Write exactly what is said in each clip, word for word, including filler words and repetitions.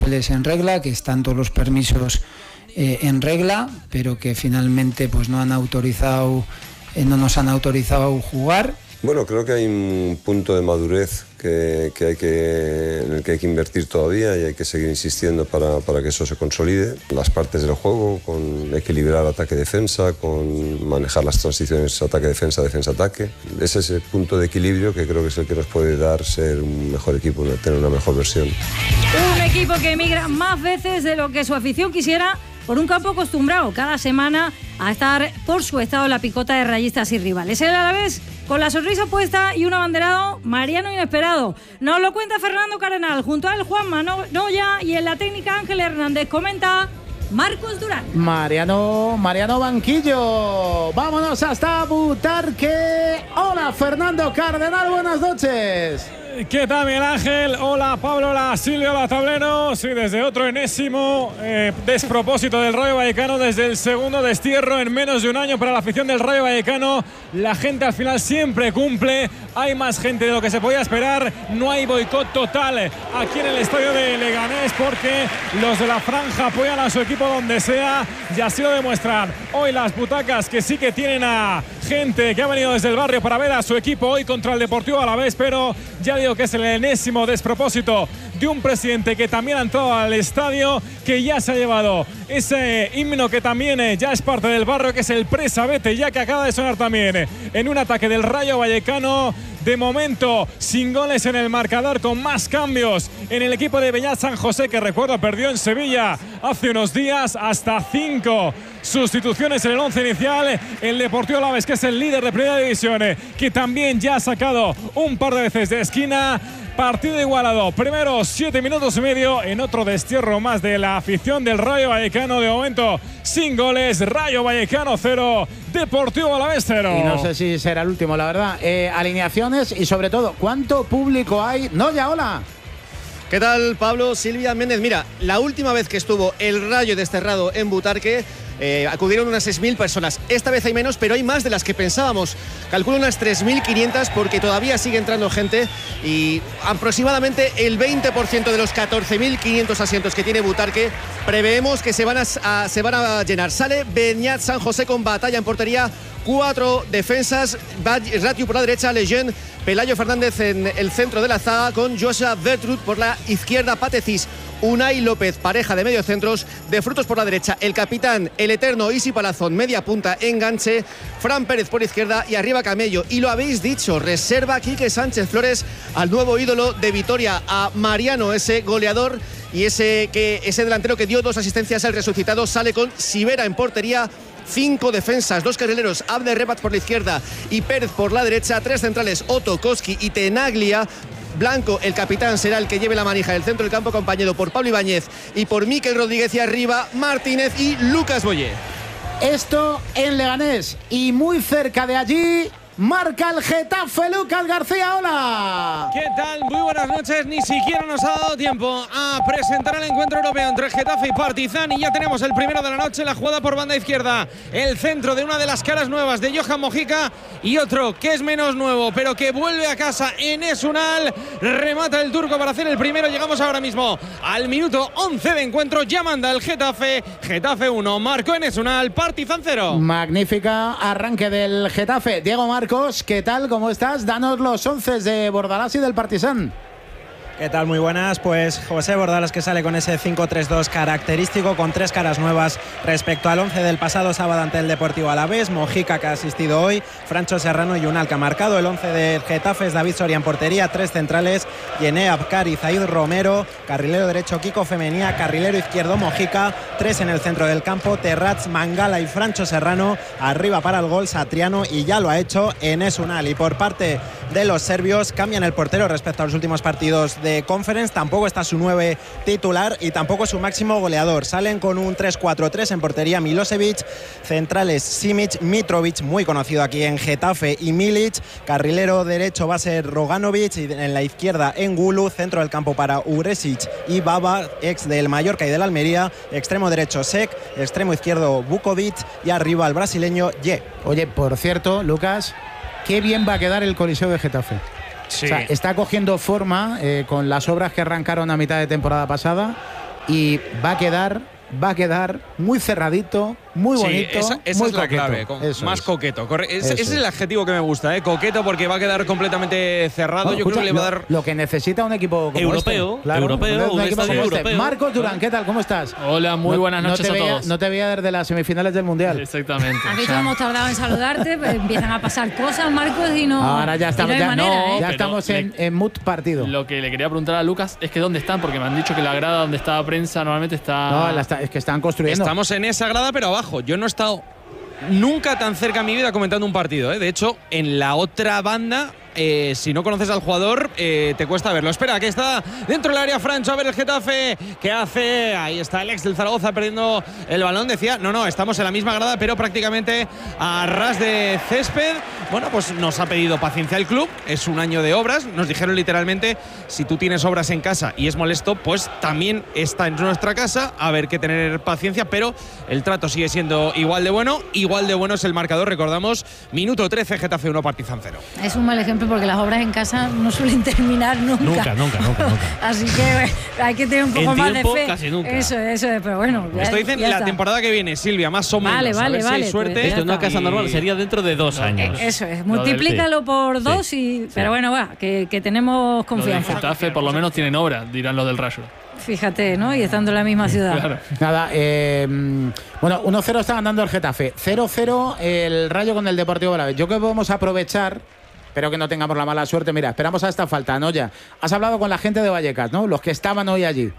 en regla, que están todos los permisos eh, en regla, pero que finalmente pues no han autorizado, eh, no nos han autorizado jugar. Bueno, creo que hay un punto de madurez que, que hay que, en el que hay que invertir todavía y hay que seguir insistiendo para, para que eso se consolide. Las partes del juego, con equilibrar ataque-defensa, con manejar las transiciones ataque-defensa, defensa-ataque. Es ese punto de equilibrio que creo que es el que nos puede dar ser un mejor equipo, tener una mejor versión. Un equipo que emigra más veces de lo que su afición quisiera por un campo acostumbrado cada semana a estar por su estado en la picota de rayistas y rivales. El Alavés con la sonrisa puesta y un abanderado mariano inesperado. Nos lo cuenta Fernando Cardenal, junto a él Juanma Noya y en la técnica Ángel Hernández. Comenta Marcos Durán. Mariano, Mariano Banquillo. Vámonos hasta Butarque. Hola Fernando Cardenal, buenas noches. ¿Qué tal, Miguel Ángel? Hola, Pablo, hola, Silvio, hola, tablero. Sí, desde otro enésimo eh, despropósito del Rayo Vallecano, desde el segundo destierro en menos de un año para la afición del Rayo Vallecano. La gente al final siempre cumple. Hay más gente de lo que se podía esperar. No hay boicot total aquí en el estadio de Leganés porque los de la franja apoyan a su equipo donde sea y así lo demuestran. Hoy las butacas que sí que tienen a gente que ha venido desde el barrio para ver a su equipo hoy contra el Deportivo Alavés, pero ya digo que es el enésimo despropósito de un presidente que también ha entrado al estadio, que ya se ha llevado ese himno que también eh, ya es parte del barrio, que es el Presabete, ya que acaba de sonar también eh, en un ataque del Rayo Vallecano. De momento, sin goles en el marcador, con más cambios en el equipo de Beñat San José, que recuerdo perdió en Sevilla hace unos días, hasta cinco sustituciones en el once inicial. El Deportivo Alavés, que es el líder de Primera División, que también ya ha sacado un par de veces de esquina. Partido igualado, primero siete minutos y medio en otro destierro más de la afición del Rayo Vallecano. De momento sin goles, Rayo Vallecano cero, Deportivo Alavés cero. Y no sé si será el último, la verdad. Eh, alineaciones y sobre todo, ¿cuánto público hay? Noya, hola. ¿Qué tal, Pablo? Silvia Méndez. Mira, la última vez que estuvo el Rayo desterrado en Butarque, Eh, acudieron unas seis mil personas. Esta vez hay menos, pero hay más de las que pensábamos. Calculo unas tres mil quinientas porque todavía sigue entrando gente y aproximadamente el veinte por ciento de los catorce mil quinientos asientos que tiene Butarque preveemos que se van a, a, se van a llenar. Sale Beñat San José con Batalla en portería, cuatro defensas, Ratiu por la derecha, Lejeune, Pelayo Fernández en el centro de la zaga con Joshua Vertrud por la izquierda, Patecis, Unai López, pareja de mediocentros, de Frutos por la derecha, el capitán, el eterno Isi Palazón, media punta, enganche, Fran Pérez por izquierda y arriba Camello. Y lo habéis dicho, reserva Quique Sánchez Flores al nuevo ídolo de Vitoria, a Mariano, ese goleador y ese, que, ese delantero que dio dos asistencias al resucitado. Sale con Sivera en portería, cinco defensas, dos carrileros, Abde Repat por la izquierda y Pérez por la derecha, tres centrales, Otto, Koski y Tenaglia. Blanco, el capitán, será el que lleve la manija del centro del campo, acompañado por Pablo Ibáñez y por Miquel Rodríguez, y arriba Martínez y Lucas Boyer. Esto en Leganés y muy cerca de allí marca el Getafe. Lucas García, hola. ¿Qué tal? Muy buenas noches. Ni siquiera nos ha dado tiempo a presentar el encuentro europeo entre Getafe y Partizan y ya tenemos el primero de la noche, la jugada por banda izquierda, el centro de una de las caras nuevas de Johan Mojica y otro que es menos nuevo pero que vuelve a casa, Enes Unal, remata el turco para hacer el primero. Llegamos ahora mismo al minuto once de encuentro, ya manda el Getafe, Getafe uno, marcó Enes Unal, Partizan cero. Magnífica arranque del Getafe. Diego Marcos, ¿qué tal? ¿Cómo estás? Danos los once de Bordalás y del Partizan. ¿Qué tal? Muy buenas. Pues José Bordalás, que sale con ese cinco tres dos característico, con tres caras nuevas respecto al once del pasado sábado ante el Deportivo Alavés. Mojica, que ha asistido hoy, Francho Serrano y Unal, que ha marcado. El once del Getafe es David Soria en portería, tres centrales, Yené Abkar, Zaid Romero, carrilero derecho Kiko Femenía, carrilero izquierdo Mojica, tres en el centro del campo, Terrats, Mangala y Francho Serrano, arriba para el gol Satriano, y ya lo ha hecho Enes Unal. Y por parte de los serbios cambian el portero respecto a los últimos partidos de Conference, tampoco está su nueve titular y tampoco su máximo goleador. Salen con un tres cuatro tres en portería Milosevic, centrales Simic, Mitrovic, muy conocido aquí en Getafe, y Milic, carrilero derecho va a ser Roganovic, y en la izquierda Engulu, centro del campo para Uresic y Baba, ex del Mallorca y del Almería, extremo derecho Sek, extremo izquierdo Vukovic y arriba el brasileño Ye. Oye, por cierto, Lucas, qué bien va a quedar el Coliseo de Getafe. Sí. O sea, está cogiendo forma eh, con las obras que arrancaron a mitad de temporada pasada. y va a quedar, va a quedar muy cerradito, muy bonito. Sí, esa, esa muy es la coqueto. clave, con, Eso más es. coqueto. Corre, ese, Eso ese es es. el adjetivo que me gusta, ¿eh? Coqueto, porque va a quedar completamente cerrado. Bueno, Yo escucha, creo que le va a lo, dar. lo que necesita un equipo como Europeo, este. Claro, europeo, un un equipo estadio como este. europeo. Marcos Durán, ¿qué tal? ¿Cómo estás? Hola, muy No- buenas no noches te a veía, todos. No te veía desde las semifinales del Mundial. Exactamente. Has visto, hemos tardado en saludarte, pues empiezan a pasar cosas, Marcos, y no. Ahora ya y estamos, no hay ya, manera, no, ¿eh? ya Pero estamos le- en, en mood partido. Lo que le quería preguntar a Lucas es que dónde están, porque me han dicho que la grada donde está la prensa normalmente está. No, la está- es que están construyendo. Estamos en esa grada, pero abajo. Yo no he estado nunca tan cerca en mi vida comentando un partido, ¿eh? De hecho, en la otra banda, eh, si no conoces al jugador, eh, te cuesta verlo. Espera, que está dentro del área Francho, a ver el Getafe, ¿qué hace? Ahí está el ex del Zaragoza perdiendo el balón. Decía, no, no, estamos en la misma grada, pero prácticamente a ras de césped. Bueno, pues nos ha pedido paciencia el club, es un año de obras. Nos dijeron literalmente, si tú tienes obras en casa y es molesto, pues también está en nuestra casa, a ver que tener paciencia, pero el trato sigue siendo igual de bueno. Igual de bueno es el marcador, recordamos, minuto trece, Getafe uno, Partizan cero. Es un mal ejemplo porque las obras en casa no suelen terminar nunca. Nunca, nunca, nunca, nunca. Así que hay que tener un poco En más tiempo, de fe. casi nunca. Eso, eso, pero bueno. ya- Esto dicen ya la está. temporada que viene, Silvia, más o menos. Vale, a vale, ver si hay vale, suerte. pues ya Esto en una está. casa Y- normal sería dentro de dos años. Eso es, del- multiplícalo por Sí. dos y. Pero bueno, va, que, que tenemos Lo del confianza. Getafe por lo menos tienen obra, dirán los del Rayo. Fíjate, ¿no? Y estando en la misma ciudad. Claro. Nada, eh, bueno, uno cero está ganando el Getafe. cero cero el Rayo con el Deportivo Alavés. Yo creo que podemos aprovechar, pero que no tengamos la mala suerte. Mira, esperamos a esta falta, ¿no? Ya. Has hablado con la gente de Vallecas, ¿no? Los que estaban hoy allí.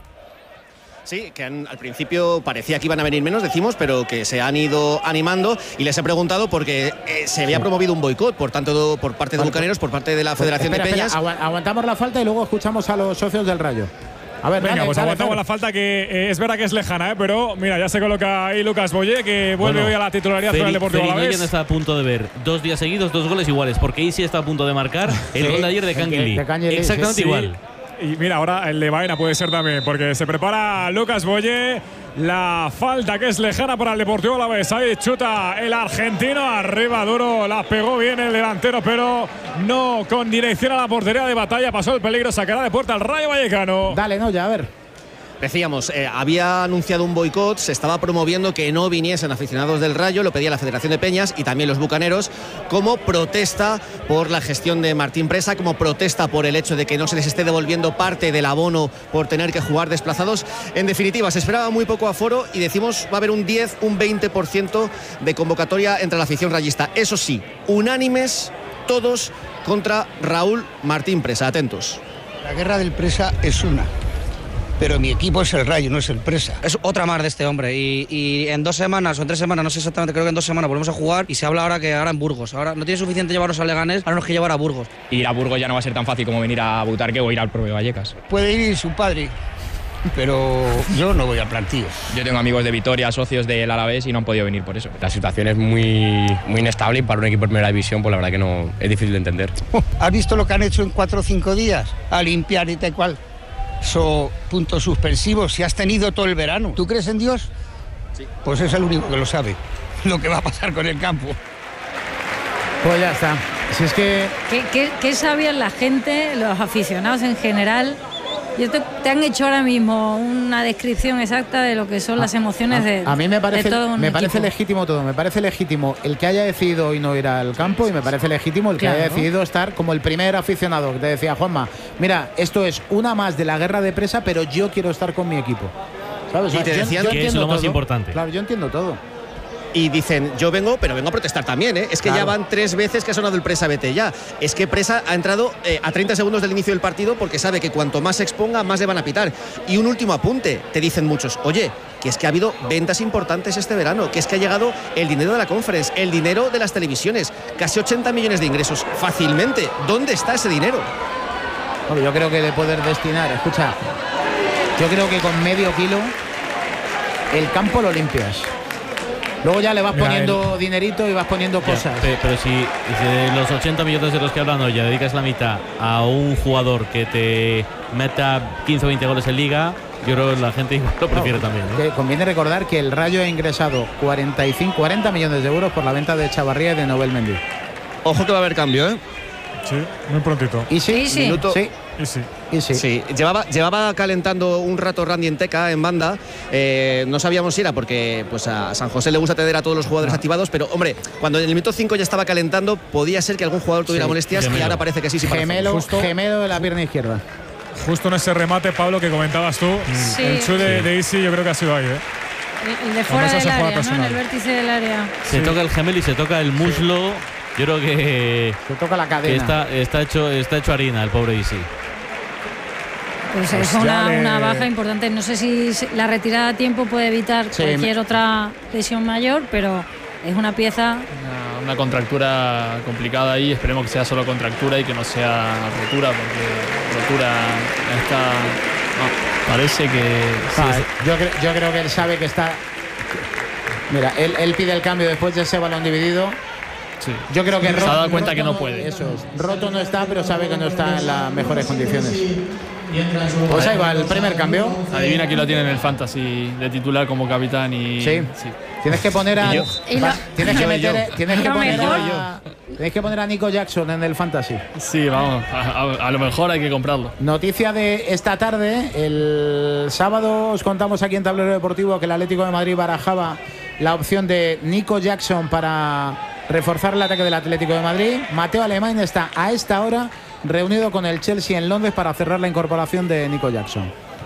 Sí, que han- al principio parecía que iban a venir menos, decimos, pero que se han ido animando y les he preguntado porque eh, se había promovido un boicot, por tanto, por parte de Vale, Bucaneros, por parte de la Federación Espera, de espera, Peñas. agua- aguantamos la falta y luego escuchamos a los socios del Rayo. A ver, Venga, dale, pues dale, aguantamos Fer. la falta que eh, es verdad que es lejana, ¿eh? Pero mira, ya se coloca ahí Lucas Boyé, que vuelve Bueno, hoy a la titularidad con el Feri- Deportivo Feri Noyen Alavés. está a punto de ver dos días seguidos, dos goles iguales, porque Isi está a punto de marcar el Sí, gol de ayer de el de- Canguilí. de Canguilí, Exactamente Sí. igual. Y mira, ahora el de Baena puede ser también, porque se prepara Lucas Boyé. La falta que es lejana para el Deportivo Alavés. Ahí chuta el argentino, arriba duro, la pegó bien el delantero, pero no con dirección a la portería de Batalla. Pasó el peligro, sacará de puerta al Rayo Vallecano. Dale, no, ya, a ver. Decíamos, eh, había anunciado un boicot, se estaba promoviendo que no viniesen aficionados del Rayo, lo pedía la Federación de Peñas y también los Bucaneros, como protesta por la gestión de Martín Presa, como protesta por el hecho de que no se les esté devolviendo parte del abono por tener que jugar desplazados. En definitiva, se esperaba muy poco aforo y decimos va a haber un diez, un veinte por ciento de convocatoria entre la afición rayista. Eso sí, unánimes todos contra Raúl Martín Presa. Atentos. La guerra del Presa es una, pero mi equipo es el Rayo, no es el Presa. Es otra más de este hombre y, y en dos semanas o en tres semanas, no sé exactamente, creo que en dos semanas volvemos a jugar y se habla ahora que ahora en Burgos. Ahora no tiene suficiente llevarnos a Leganés, ahora nos que llevar a Burgos. Ir a Burgos ya no va a ser tan fácil como venir a Butarque o ir al propio Vallecas. Puede ir su padre, pero yo no voy al plantío. Yo tengo amigos de Vitoria, socios del Alavés y no han podido venir por eso. La situación es muy, muy inestable y para un equipo de primera división pues la verdad que no es difícil de entender. ¿Has visto lo que han hecho en cuatro o cinco días? A limpiar y tal cual. So, puntos suspensivos, si has tenido todo el verano. ¿Tú crees en Dios? Sí. Pues es el único que lo sabe, lo que va a pasar con el campo. Pues ya está. Si es que ¿Qué, qué, qué sabían la gente, los aficionados en general? Yo te, te han hecho ahora mismo una descripción exacta de lo que son las emociones de, a mí me parece, de todo un me parece equipo. legítimo todo. Me parece legítimo el que haya decidido hoy no ir al campo y me parece legítimo el que Claro. haya decidido estar como el primer aficionado que te decía Juanma. Mira, esto es una más de la guerra de Presa, pero yo quiero estar con mi equipo. ¿Sabes? Y te Yo- decían yo que es entiendo lo más todo. importante. Claro, yo entiendo todo. Y dicen, yo vengo, pero vengo a protestar también, ¿eh? Es que Claro. ya van tres veces que ha sonado el Presa, vete ya. Es que Presa ha entrado eh, a treinta segundos del inicio del partido porque sabe que cuanto más se exponga, más le van a pitar. Y un último apunte, te dicen muchos, oye, que es que ha habido ventas importantes este verano, que es que ha llegado el dinero de la Conference, el dinero de las televisiones, casi ochenta millones de ingresos, fácilmente. ¿Dónde está ese dinero? Bueno, yo creo que de poder destinar, escucha, yo creo que con medio kilo el campo lo limpias. Luego ya le vas Mira, poniendo dinerito y vas poniendo Ya, cosas. pe- pero si, si de los ochenta millones de los que hablan hoy ya dedicas la mitad a un jugador que te meta quince o veinte goles en liga, yo creo que la gente lo prefiere No, también. ¿eh? que conviene recordar que el Rayo ha ingresado cuarenta y cinco, cuarenta millones de euros por la venta de Chavarría y de Nobel Mendy. Ojo que va a haber cambio, ¿eh? Sí, muy prontito. ¿Y sí? Sí, sí. Minuto- Sí. Y sí. Y sí. sí. Llevaba, llevaba calentando un rato Randy Enteca en banda. Eh, no sabíamos si era porque pues, a San José le gusta tener a todos los jugadores no. activados, pero hombre, cuando en el minuto cinco ya estaba calentando, podía ser que algún jugador tuviera sí, molestias gemelo. Y ahora parece que sí, sí gemelo, justo, gemelo de la pierna izquierda. Justo en ese remate, Pablo, que comentabas tú, sí. el chute de, de Isi, yo creo que ha sido ahí, ¿eh? El de fuera del área, ¿no? En el vértice del área. Se sí. toca el gemelo y se toca el muslo. Yo creo que se toca la cadena. Está, está hecho, está hecho harina el pobre Isi. Pues, pues es una, le... una baja importante. No sé si la retirada a tiempo puede evitar sí. cualquier otra lesión mayor, pero es una pieza. Una, una contractura complicada ahí. Esperemos que sea solo contractura y que no sea rotura, porque rotura está. No, parece que. Ah, sí, yo, cre yo creo que él sabe que está. Mira, él, él pide el cambio después de ese balón dividido. Sí. Yo creo que se roto, ha dado cuenta roto que no puede. Eso es. Roto no está, pero sabe que no está en las mejores condiciones. Pues ahí va el primer cambio. Adivina quién lo tiene en el fantasy de titular como capitán y. Sí. sí. Tienes que poner a. Lo, tienes que meter. Tienes que poner mejor. a. Tienes que poner a Nico Jackson en el fantasy. Sí, vamos. A, a, a lo mejor hay que comprarlo. Noticia de esta tarde. El sábado os contamos aquí en Tablero Deportivo que el Atlético de Madrid barajaba la opción de Nico Jackson para reforzar el ataque del Atlético de Madrid. Mateo Alemán está a esta hora reunido con el Chelsea en Londres para cerrar la incorporación de Nico Jackson.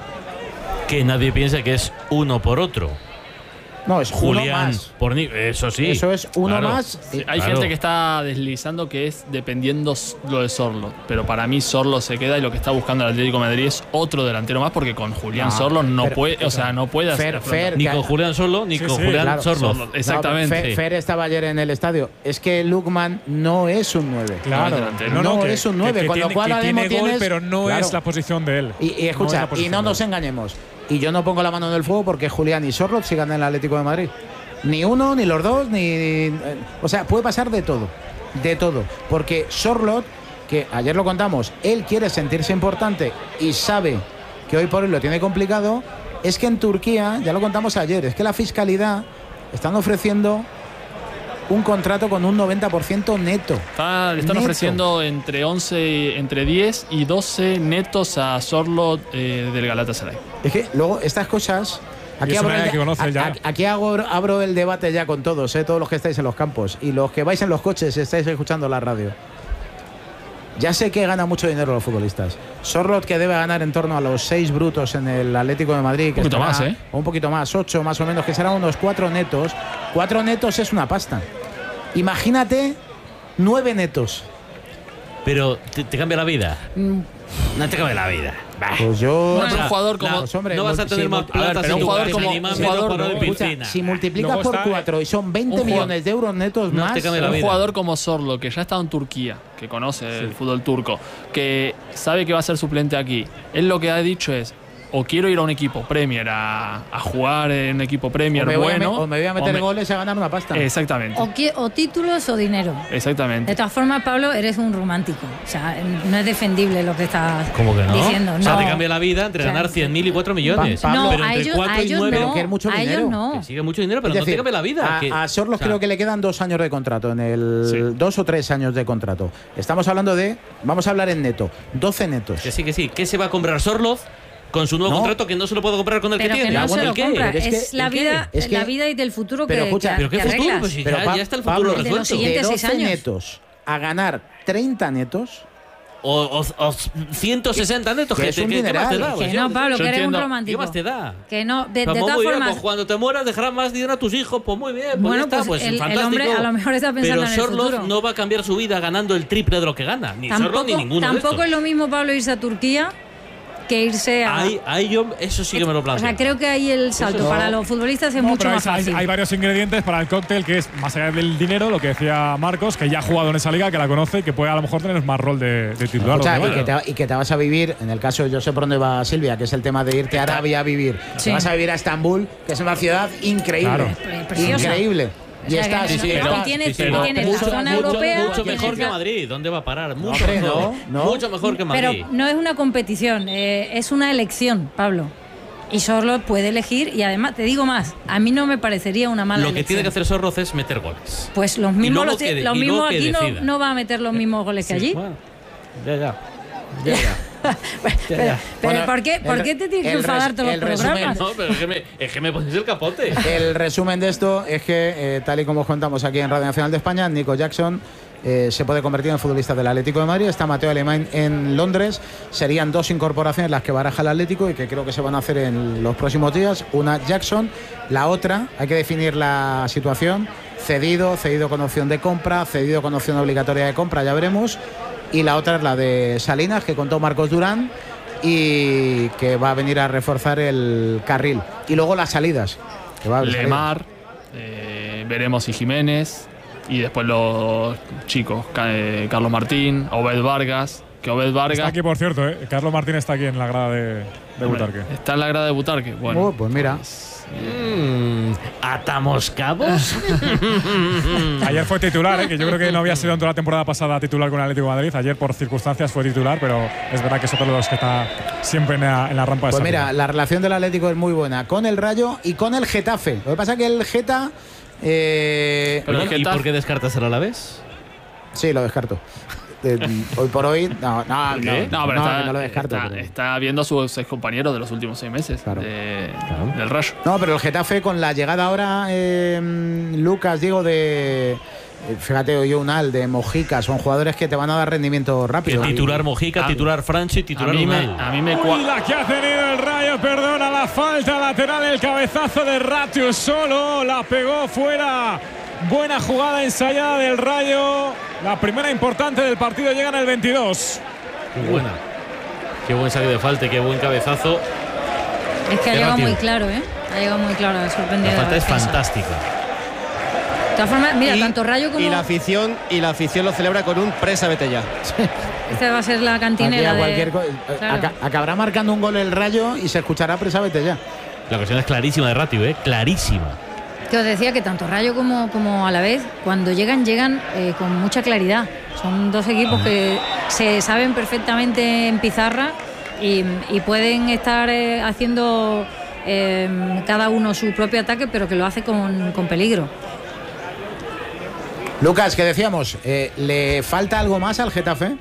Que nadie piense que es uno por otro. No, es Julián uno más. Por Nico, eso sí. Eso es uno claro. más. Sí, hay claro. gente que está deslizando que es dependiendo lo de Sorlo, pero para mí Sorlo se queda y lo que está buscando el Atlético de Madrid es otro delantero más porque con Julián no, Sorlo no pero, puede, o sea, no puede Fer, hacer Fer, ni con Julián Sorlo ni sí, con sí, Julián claro. Sorlo. Sorlo. Exactamente. No, Fer, Fer estaba ayer en el estadio. Es que Lukman no es un nueve. Claro. No, no, no que, es un nueve, que, que con tiene, lo cual que tiene tienes, gol, pero no claro. es la posición de él. Y, y escucha, no y no nos engañemos. Y yo no pongo la mano en el fuego porque Julián y Sorlo sigan en el Atlético de Madrid. Ni uno, ni los dos, ni. O sea, puede pasar de todo. De todo. Porque Sorlot, que ayer lo contamos, él quiere sentirse importante y sabe que hoy por hoy lo tiene complicado. Es que en Turquía, ya lo contamos ayer, es que la fiscalidad están ofreciendo un contrato con un noventa por ciento neto. Está, le están neto. ofreciendo entre once, entre diez y doce netos a Sorlot eh, del Galatasaray. Es que luego estas cosas. Aquí, abro el, que conoce ya. aquí hago, abro el debate ya con todos, ¿eh? Todos los que estáis en los campos y los que vais en los coches y estáis escuchando la radio. Ya sé que gana mucho dinero los futbolistas. Sorlot, que debe ganar en torno a los seis brutos en el Atlético de Madrid. Que un poquito estará, más, ¿eh? Un poquito más, ocho más o menos, que serán unos cuatro netos. Cuatro netos es una pasta. Imagínate nueve netos. Pero te, te cambia la vida. Mm. No te cambia la vida. Bah. Pues yo. Bueno, pero un jugador como. Pues hombre, no vas a tener si más plata. Pero un jugador como. Un jugador, no, escucha, si multiplicas por cuatro y son veinte millones de euros netos no más. Te cambia la vida. Un jugador como Sorlo, que ya ha estado en Turquía, que conoce sí. el fútbol turco, que sabe que va a ser suplente aquí. Él lo que ha dicho es: o quiero ir a un equipo Premier a, a jugar en un equipo Premier o bueno. Me, o me voy a meter me, goles y a ganar una pasta. Exactamente. O, o títulos o dinero. Exactamente. De todas formas, Pablo, eres un romántico. O sea, no es defendible lo que estás ¿Cómo que no? diciendo. No. O sea, te cambia la vida entre o sea, ganar cien mil y cuatro millones. Pa Pablo, no, pero a entre ellos, cuatro a ellos y nueve, no. Que es mucho a dinero. ellos no. Que sigue mucho dinero, pero es no decir, te cambia la vida. A, que, a Sorlos o sea, creo que le quedan dos años de contrato, en el sí. dos o tres años de contrato. Estamos hablando de, vamos a hablar en neto, doce netos. Que sí, que sí. ¿Qué se va a comprar Sorloz con su nuevo no. contrato que no se lo puede comprar con el pero que, que tiene? No se lo ¿qué? compra. Es, es la vida, es que, la vida y del futuro pero que, escucha, que, pero qué que futuro, arreglas. pues si pero ya, pa ya está el futuro de los siguientes seis años. Netos a ganar treinta netos. O, o, o ciento sesenta netos. Que, que, es te, un que, ¿qué más te da? Que no, Pablo, que eres un romántico. ¿Qué más te da? Que no, de, de todas formas. Bien, pues cuando te mueras dejarás más dinero a tus hijos, pues muy bien, pues bueno, ya está, pues, pues el, fantástico. El hombre a lo mejor está pensando pero en el Sorloz futuro. no va a cambiar su vida ganando el triple de lo que gana, ni tampoco, Sorloz ni ninguno Tampoco de estos. es lo mismo, Pablo, irse a Turquía que irse a. Ahí, ahí yo, eso sí que me lo planteo. O sea, creo que ahí el salto no. para los futbolistas es no, mucho más hay, fácil. Hay varios ingredientes para el cóctel que es, más allá del dinero, lo que decía Marcos, que ya ha jugado en esa liga, que la conoce y que puede a lo mejor tener más rol de, de titular. O sea, y, que te, y que te vas a vivir, en el caso, yo sé por dónde va Silvia, que es el tema de irte a Arabia a vivir. Sí. Te vas a vivir a Estambul, que es una ciudad increíble. Claro. Increíble. Y o sea, está, sí, sí, pero, tienes, sí, sí, no. tienes mucho, la zona mucho, europea. Mucho mejor que Madrid. ¿Dónde va a parar? Mucho, no, mejor, no, no. mucho mejor que Madrid. Pero no es una competición, eh, es una elección, Pablo. Y Sorloz puede elegir y además, te digo más, a mí no me parecería una mala Lo que elección. tiene que hacer Sorloz es meter goles. Pues los mismos, los, que, los mismos aquí no, decida. no va a meter los mismos goles sí, que allí. Bueno, ya, ya. ya, ya. pero, pero bueno, ¿por, qué, ¿por qué te tienes que enfadar todos los programas? No, pero es que me, es que me ponéis el capote. El resumen de esto es que, eh, tal y como os contamos aquí en Radio Nacional de España, Nico Jackson eh, se puede convertir en futbolista del Atlético de Madrid. Está Mateo Alemán en Londres. Serían dos incorporaciones las que baraja el Atlético y que creo que se van a hacer en los próximos días. Una Jackson, la otra, hay que definir la situación. Cedido, cedido con opción de compra, cedido con opción obligatoria de compra, ya veremos. Y la otra es la de Salinas, que contó Marcos Durán y que va a venir a reforzar el carril. Y luego las salidas. Que va a Lemar, eh, veremos si Jiménez y después los chicos, eh, Carlos Martín, Obed Vargas. Que Obed Vargas. Está aquí, por cierto, ¿eh? Carlos Martín está aquí en la grada de, de Butarque. Está en la grada de Butarque. Bueno, oh, pues mira. Pues, Mm, ¿Atamos cabos? Ayer fue titular, ¿eh? Que yo creo que no había sido en toda la temporada pasada titular con el Atlético de Madrid. Ayer por circunstancias fue titular, pero es verdad que es otro de los que está siempre en la, en la rampa de Pues salida. mira, la relación del Atlético es muy buena con el Rayo y con el Getafe. Lo que pasa es que el Geta… Eh, ¿Pero el Getafe? ¿Y por qué descartas el Alavés? Sí, lo descarto. Eh, hoy por hoy, no, no, no, no, pero no, está, no lo descarto. Está, pero... está viendo a sus excompañeros de los últimos seis meses claro. de, claro. del Rayo. No, pero el Getafe con la llegada ahora, eh, Lucas, digo, de… Eh, fíjate, oye, Unal, de Mojica, son jugadores que te van a dar rendimiento rápido. El titular Mojica, a, titular Franchi, titular a mí Unal. Me, a mí me Uy, la que ha tenido el Rayo, perdona la falta lateral, el cabezazo de Ratio solo, la pegó fuera. Buena jugada ensayada del Rayo. La primera importante del partido llega en el veintidós. Qué buena. Qué buen saque de falta, qué buen cabezazo. Es que ha llegado muy claro, ¿eh? Ha llegado muy claro, ha sorprendido. La falta la es fantástica. De todas formas, mira, y, tanto Rayo como… Y la afición, y la afición lo celebra con un presa, vete ya. Esta va a ser la cantinela de… Cualquier co claro. Aca acabará marcando un gol el Rayo y se escuchará presa, vete ya. La ocasión es clarísima de Ratio, ¿eh? Clarísima. Que os decía que tanto Rayo como, como Alavés, cuando llegan, llegan eh, con mucha claridad. Son dos equipos que se saben perfectamente en pizarra y, y pueden estar eh, haciendo eh, cada uno su propio ataque, pero que lo hace con, con peligro. Lucas, que decíamos, eh, ¿le falta algo más al Getafe?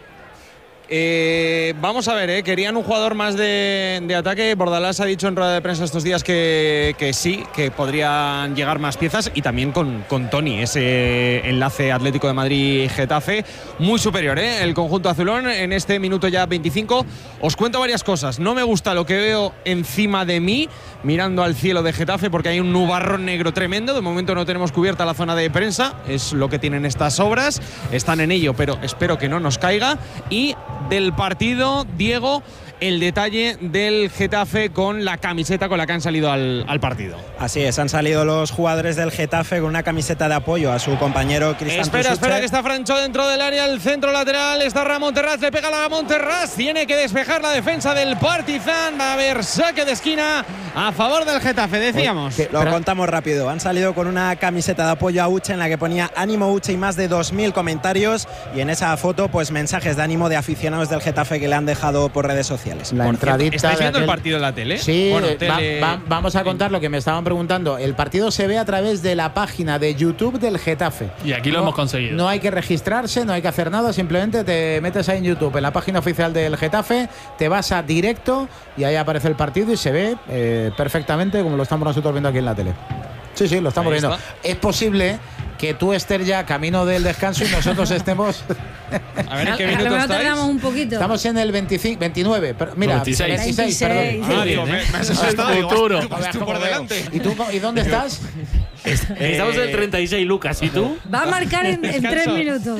Eh, vamos a ver, eh, querían un jugador más de, de ataque. Bordalás ha dicho en rueda de prensa estos días que, que sí, que podrían llegar más piezas y también con, con Tony, ese enlace Atlético de Madrid-Getafe, muy superior, eh, el conjunto azulón en este minuto ya veinticinco. Os cuento varias cosas. No me gusta lo que veo encima de mí, mirando al cielo de Getafe, porque hay un nubarrón negro tremendo. De momento no tenemos cubierta la zona de prensa, es lo que tienen estas obras. Están en ello, pero espero que no nos caiga. Y del partido, Diego, el detalle del Getafe con la camiseta con la que han salido al, al partido. Así es, han salido los jugadores del Getafe con una camiseta de apoyo a su compañero Cristian Espera, Tusuche. espera, que está Francho dentro del área, el centro lateral, está Ramón Terraz, le pega a Ramón Terraz, tiene que despejar la defensa del Partizan, va a haber saque de esquina a favor del Getafe, decíamos. Lo contamos rápido, han salido con una camiseta de apoyo a Uche en la que ponía ánimo Uche y más de dos mil comentarios, y en esa foto pues mensajes de ánimo de aficionados del Getafe que le han dejado por redes sociales. La por entradita cierto, ¿Estáis viendo aquel... el partido en la tele? Sí, bueno, va, tele... va, vamos a contar lo que me estaban preguntando. El partido se ve a través de la página de YouTube del Getafe. Y aquí lo no, hemos conseguido. No hay que registrarse, no hay que hacer nada, simplemente te metes ahí en YouTube, en la página oficial del Getafe, te vas a directo y ahí aparece el partido y se ve eh, perfectamente como lo estamos nosotros viendo aquí en la tele. Sí, sí, lo estamos Ahí viendo. está. Es posible que tú estés ya camino del descanso y nosotros estemos… A ver, ¿en qué A lo minuto mejor estáis? tardamos un poquito. Estamos en el veinticinco, veintinueve, pero, mira, veintiséis. veintiséis, veintiséis. perdón. Ah, digo, me, me has asustado, digo, futuro. vas tú- vas tú por delante. ¿Y, tú, ¿Y dónde estás? Estamos en el treinta y seis, Lucas. ¿Y tú? Va a marcar en, en tres Descanso. minutos.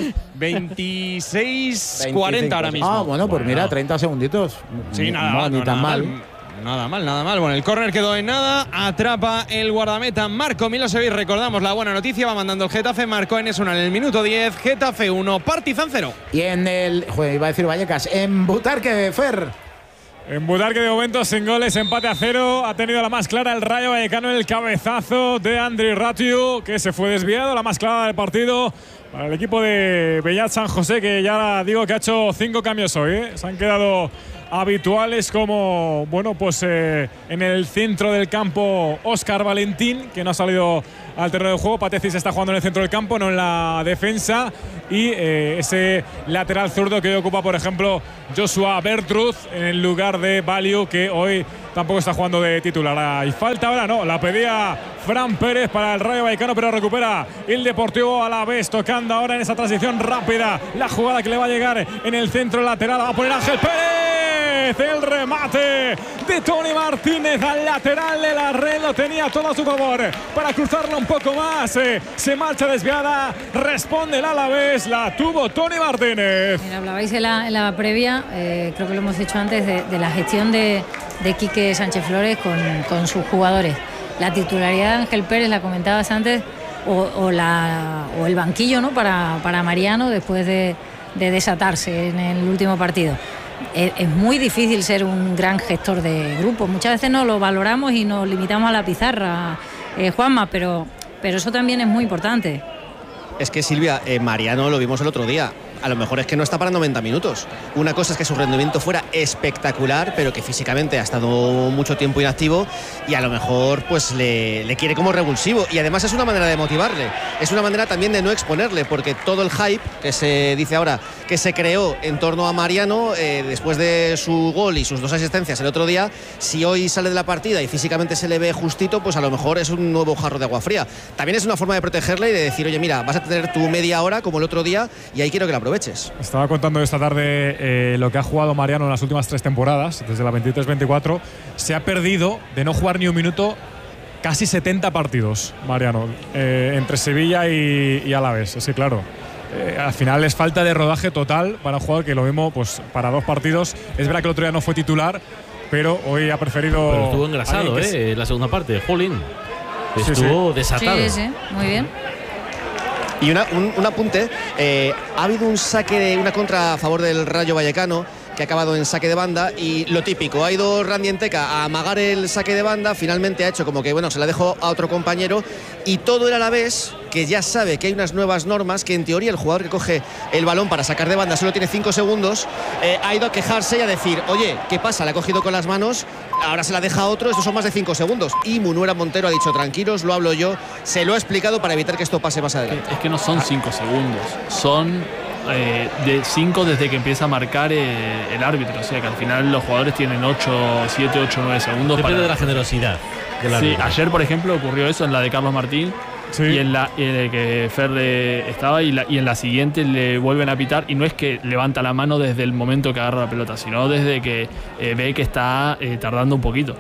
veintiséis cuarenta ahora mismo. Ah, bueno, pues mira, treinta segunditos. Sí, nada no, mal, ni no, tan nada mal. Nada mal, nada mal. Bueno, el córner quedó en nada. Atrapa el guardameta Marco Milosevic. Recordamos la buena noticia. Va mandando el Getafe. Marcó en Esuna en el minuto diez. Getafe uno, Partizan cero. Y en el… Joder, iba a decir Vallecas. En Butarque, Fer. En Butarque de momento sin goles, empate a cero. Ha tenido la más clara el Rayo Vallecano, el cabezazo de Andri Ratiu, que se fue desviado, la más clara del partido para el equipo de Bellat San José, que ya digo que ha hecho cinco cambios hoy, ¿eh? Se han quedado habituales como, bueno, pues eh, en el centro del campo Óscar Valentín, que no ha salido al terreno de juego. Patecis está jugando en el centro del campo, no en la defensa. Y eh, ese lateral zurdo que hoy ocupa, por ejemplo, Joshua Bertrud en el lugar de Value, que hoy tampoco está jugando de titular. Y falta ahora, no, la pedía Fran Pérez para el Rayo Vallecano, pero recupera el Deportivo Alavés, tocando ahora en esa transición rápida la jugada que le va a llegar en el centro lateral. Va a poner Ángel Pérez, el remate de Tony Martínez al lateral de la red, lo tenía todo a su favor para cruzarlo un poco más. Eh, se marcha desviada, responde el Alavés, la tuvo Tony Martínez. Mira, hablabais en la, en la previa, eh, creo que lo hemos dicho antes, de, de la gestión de, de Quique Sánchez Flores con, con sus jugadores. La titularidad de Ángel Pérez, la comentabas antes, o, o, la, o el banquillo, ¿no? para, para Mariano después de, de desatarse en el último partido. Es, es muy difícil ser un gran gestor de grupo. Muchas veces no lo valoramos y nos limitamos a la pizarra, eh, Juanma, pero, pero eso también es muy importante. Es que Silvia, eh, Mariano lo vimos el otro día. A lo mejor es que no está para noventa minutos. Una cosa es que su rendimiento fuera espectacular, pero que físicamente ha estado mucho tiempo inactivo y a lo mejor pues le, le quiere como revulsivo. Y además es una manera de motivarle, es una manera también de no exponerle, porque todo el hype que se dice ahora que se creó en torno a Mariano eh, después de su gol y sus dos asistencias el otro día, si hoy sale de la partida y físicamente se le ve justito, pues a lo mejor es un nuevo jarro de agua fría. También es una forma de protegerle y de decir, oye, mira, vas a tener tu media hora como el otro día y ahí quiero que la aproveches. Estaba contando esta tarde eh, lo que ha jugado Mariano en las últimas tres temporadas, desde la veintitrés veinticuatro. Se ha perdido de no jugar ni un minuto casi setenta partidos, Mariano, eh, entre Sevilla y, y Alavés. Es que claro, eh, al final es falta de rodaje total para un jugador que lo vimos pues, para dos partidos. Es verdad que el otro día no fue titular, pero hoy ha preferido… Pero estuvo engrasado, ¿eh? En la segunda parte, Jolín. Estuvo sí, sí. desatado. Sí, sí, muy bien. Y una, un, un apunte, eh, ha habido un saque, de una contra a favor del Rayo Vallecano que ha acabado en saque de banda y lo típico, ha ido Randy Enteca a amagar el saque de banda, finalmente ha hecho como que bueno, se la dejó a otro compañero y todo el Alavés, que ya sabe que hay unas nuevas normas, que en teoría el jugador que coge el balón para sacar de banda solo tiene cinco segundos, eh, ha ido a quejarse y a decir, oye, ¿qué pasa? La ha cogido con las manos, ahora se la deja a otro, estos son más de cinco segundos. Y Munuera Montero ha dicho, tranquilos, lo hablo yo, se lo ha explicado para evitar que esto pase más adelante. Es que no son cinco segundos, son… Eh, de cinco desde que empieza a marcar eh, el árbitro, o sea que al final los jugadores tienen ocho, siete, ocho, nueve segundos. Depende para… de la generosidad del árbitro. Sí, ayer por ejemplo ocurrió eso en la de Carlos Martín, sí. y en la en que Ferre estaba y, la, y en la siguiente le vuelven a pitar y no es que levanta la mano desde el momento que agarra la pelota, sino desde que eh, ve que está eh, tardando un poquito.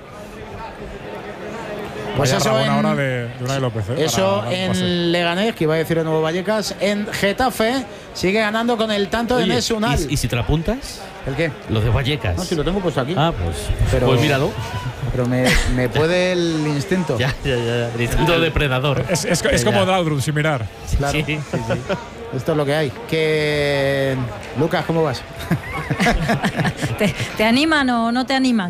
Pues Vaya eso en, hora de, de Unai López, ¿eh? Eso para, para en Leganés, que iba a decir el Nuevo Vallecas. En Getafe sigue ganando con el tanto Oye, de Messi Unal. ¿y, ¿Y si te la apuntas? ¿El qué? Los de Vallecas. No, si lo tengo puesto aquí. Ah, pues, pero, pues míralo. Pero me, me puede el instinto. Ya, ya, ya. El instinto depredador. Es, es, es como Laudrup, sin mirar. Claro. Sí, sí, sí. Esto es lo que hay. Que Lucas, ¿cómo vas? ¿Te, ¿Te animan o no te animan?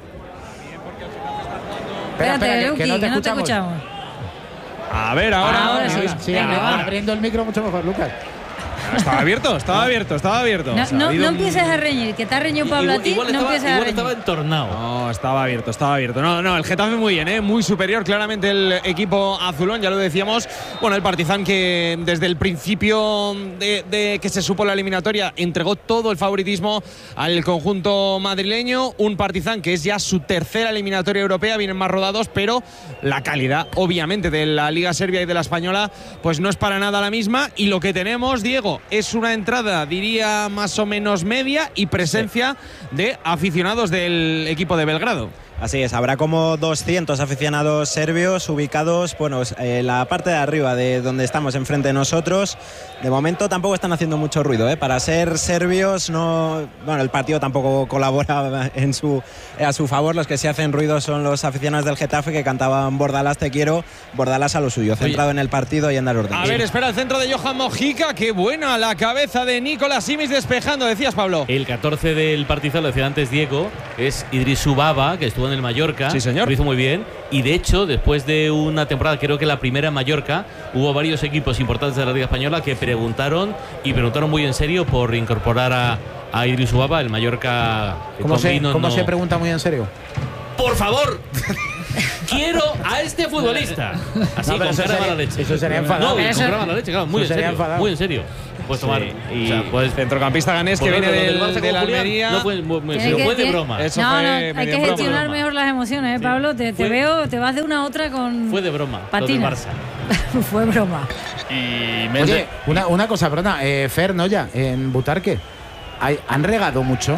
Espera, espera, que, Luqui, que no te que no escuchamos. Te escuchamos. A ver, ahora. Ahora sí. Sí, Venga, abriendo el micro mucho mejor, Lucas. Estaba abierto, estaba abierto, estaba abierto. No, o sea, no, no un... empieces a reñir, que te ha reñido Pablo igual, a ti, igual no estaba, empieces a igual reñir. estaba entornado. No, estaba abierto, estaba abierto. No, no, el Getafe muy bien, ¿eh? Muy superior, claramente el equipo azulón, ya lo decíamos. Bueno, el Partizan que desde el principio de, de que se supo la eliminatoria entregó todo el favoritismo al conjunto madrileño. Un Partizan que es ya su tercera eliminatoria europea, vienen más rodados, pero la calidad, obviamente, de la Liga Serbia y de la Española, pues no es para nada la misma. Y lo que tenemos, Diego, es una entrada, diría más o menos media, y presencia de aficionados del equipo de Belgrado. Así es, habrá como doscientos aficionados serbios ubicados, bueno, en la parte de arriba de donde estamos enfrente de nosotros. De momento tampoco están haciendo mucho ruido, ¿eh? Para ser serbios, no, bueno, el partido tampoco colabora en su, a su favor. Los que sí hacen ruido son los aficionados del Getafe, que cantaban Bordalás te quiero, Bordalás a lo suyo, centrado Oye. en el partido y en dar orden. A ver, espera el centro de Johan Mojica, qué buena la cabeza de Nicolás Simic despejando, decías, Pablo. El catorce del Partizan, lo decía antes Diego, es Idrisu Baba, que estuvo en el Mallorca. Sí, señor. Lo hizo muy bien. Y de hecho, después de una temporada, creo que la primera en Mallorca, hubo varios equipos importantes de la Liga Española que preguntaron, y preguntaron muy en serio por incorporar a, a Idris Ubaba, el Mallorca. ¿Cómo, se, vino, ¿cómo no... se pregunta muy en serio? Por favor, quiero a este futbolista. Así, no, con eso cara sería, mala leche. Eso sería enfadado. No, eso, con cara mala leche, claro, muy en serio. Enfadado. Muy en serio. Puedes tomar. Sí, y o sea, puedes, centrocampista ganés que viene del, del, del Almería. No puede, se lo puede de broma. Eso no, no, hay que gestionar mejor las emociones, ¿eh, Pablo? Te, te veo, te vas de una a otra con. Fue de broma. Patinas. Fue broma. Y Mendes... Oye, una, una cosa, perdona, eh, Fer Noya, en Butarque, ¿hay, ¿han regado mucho?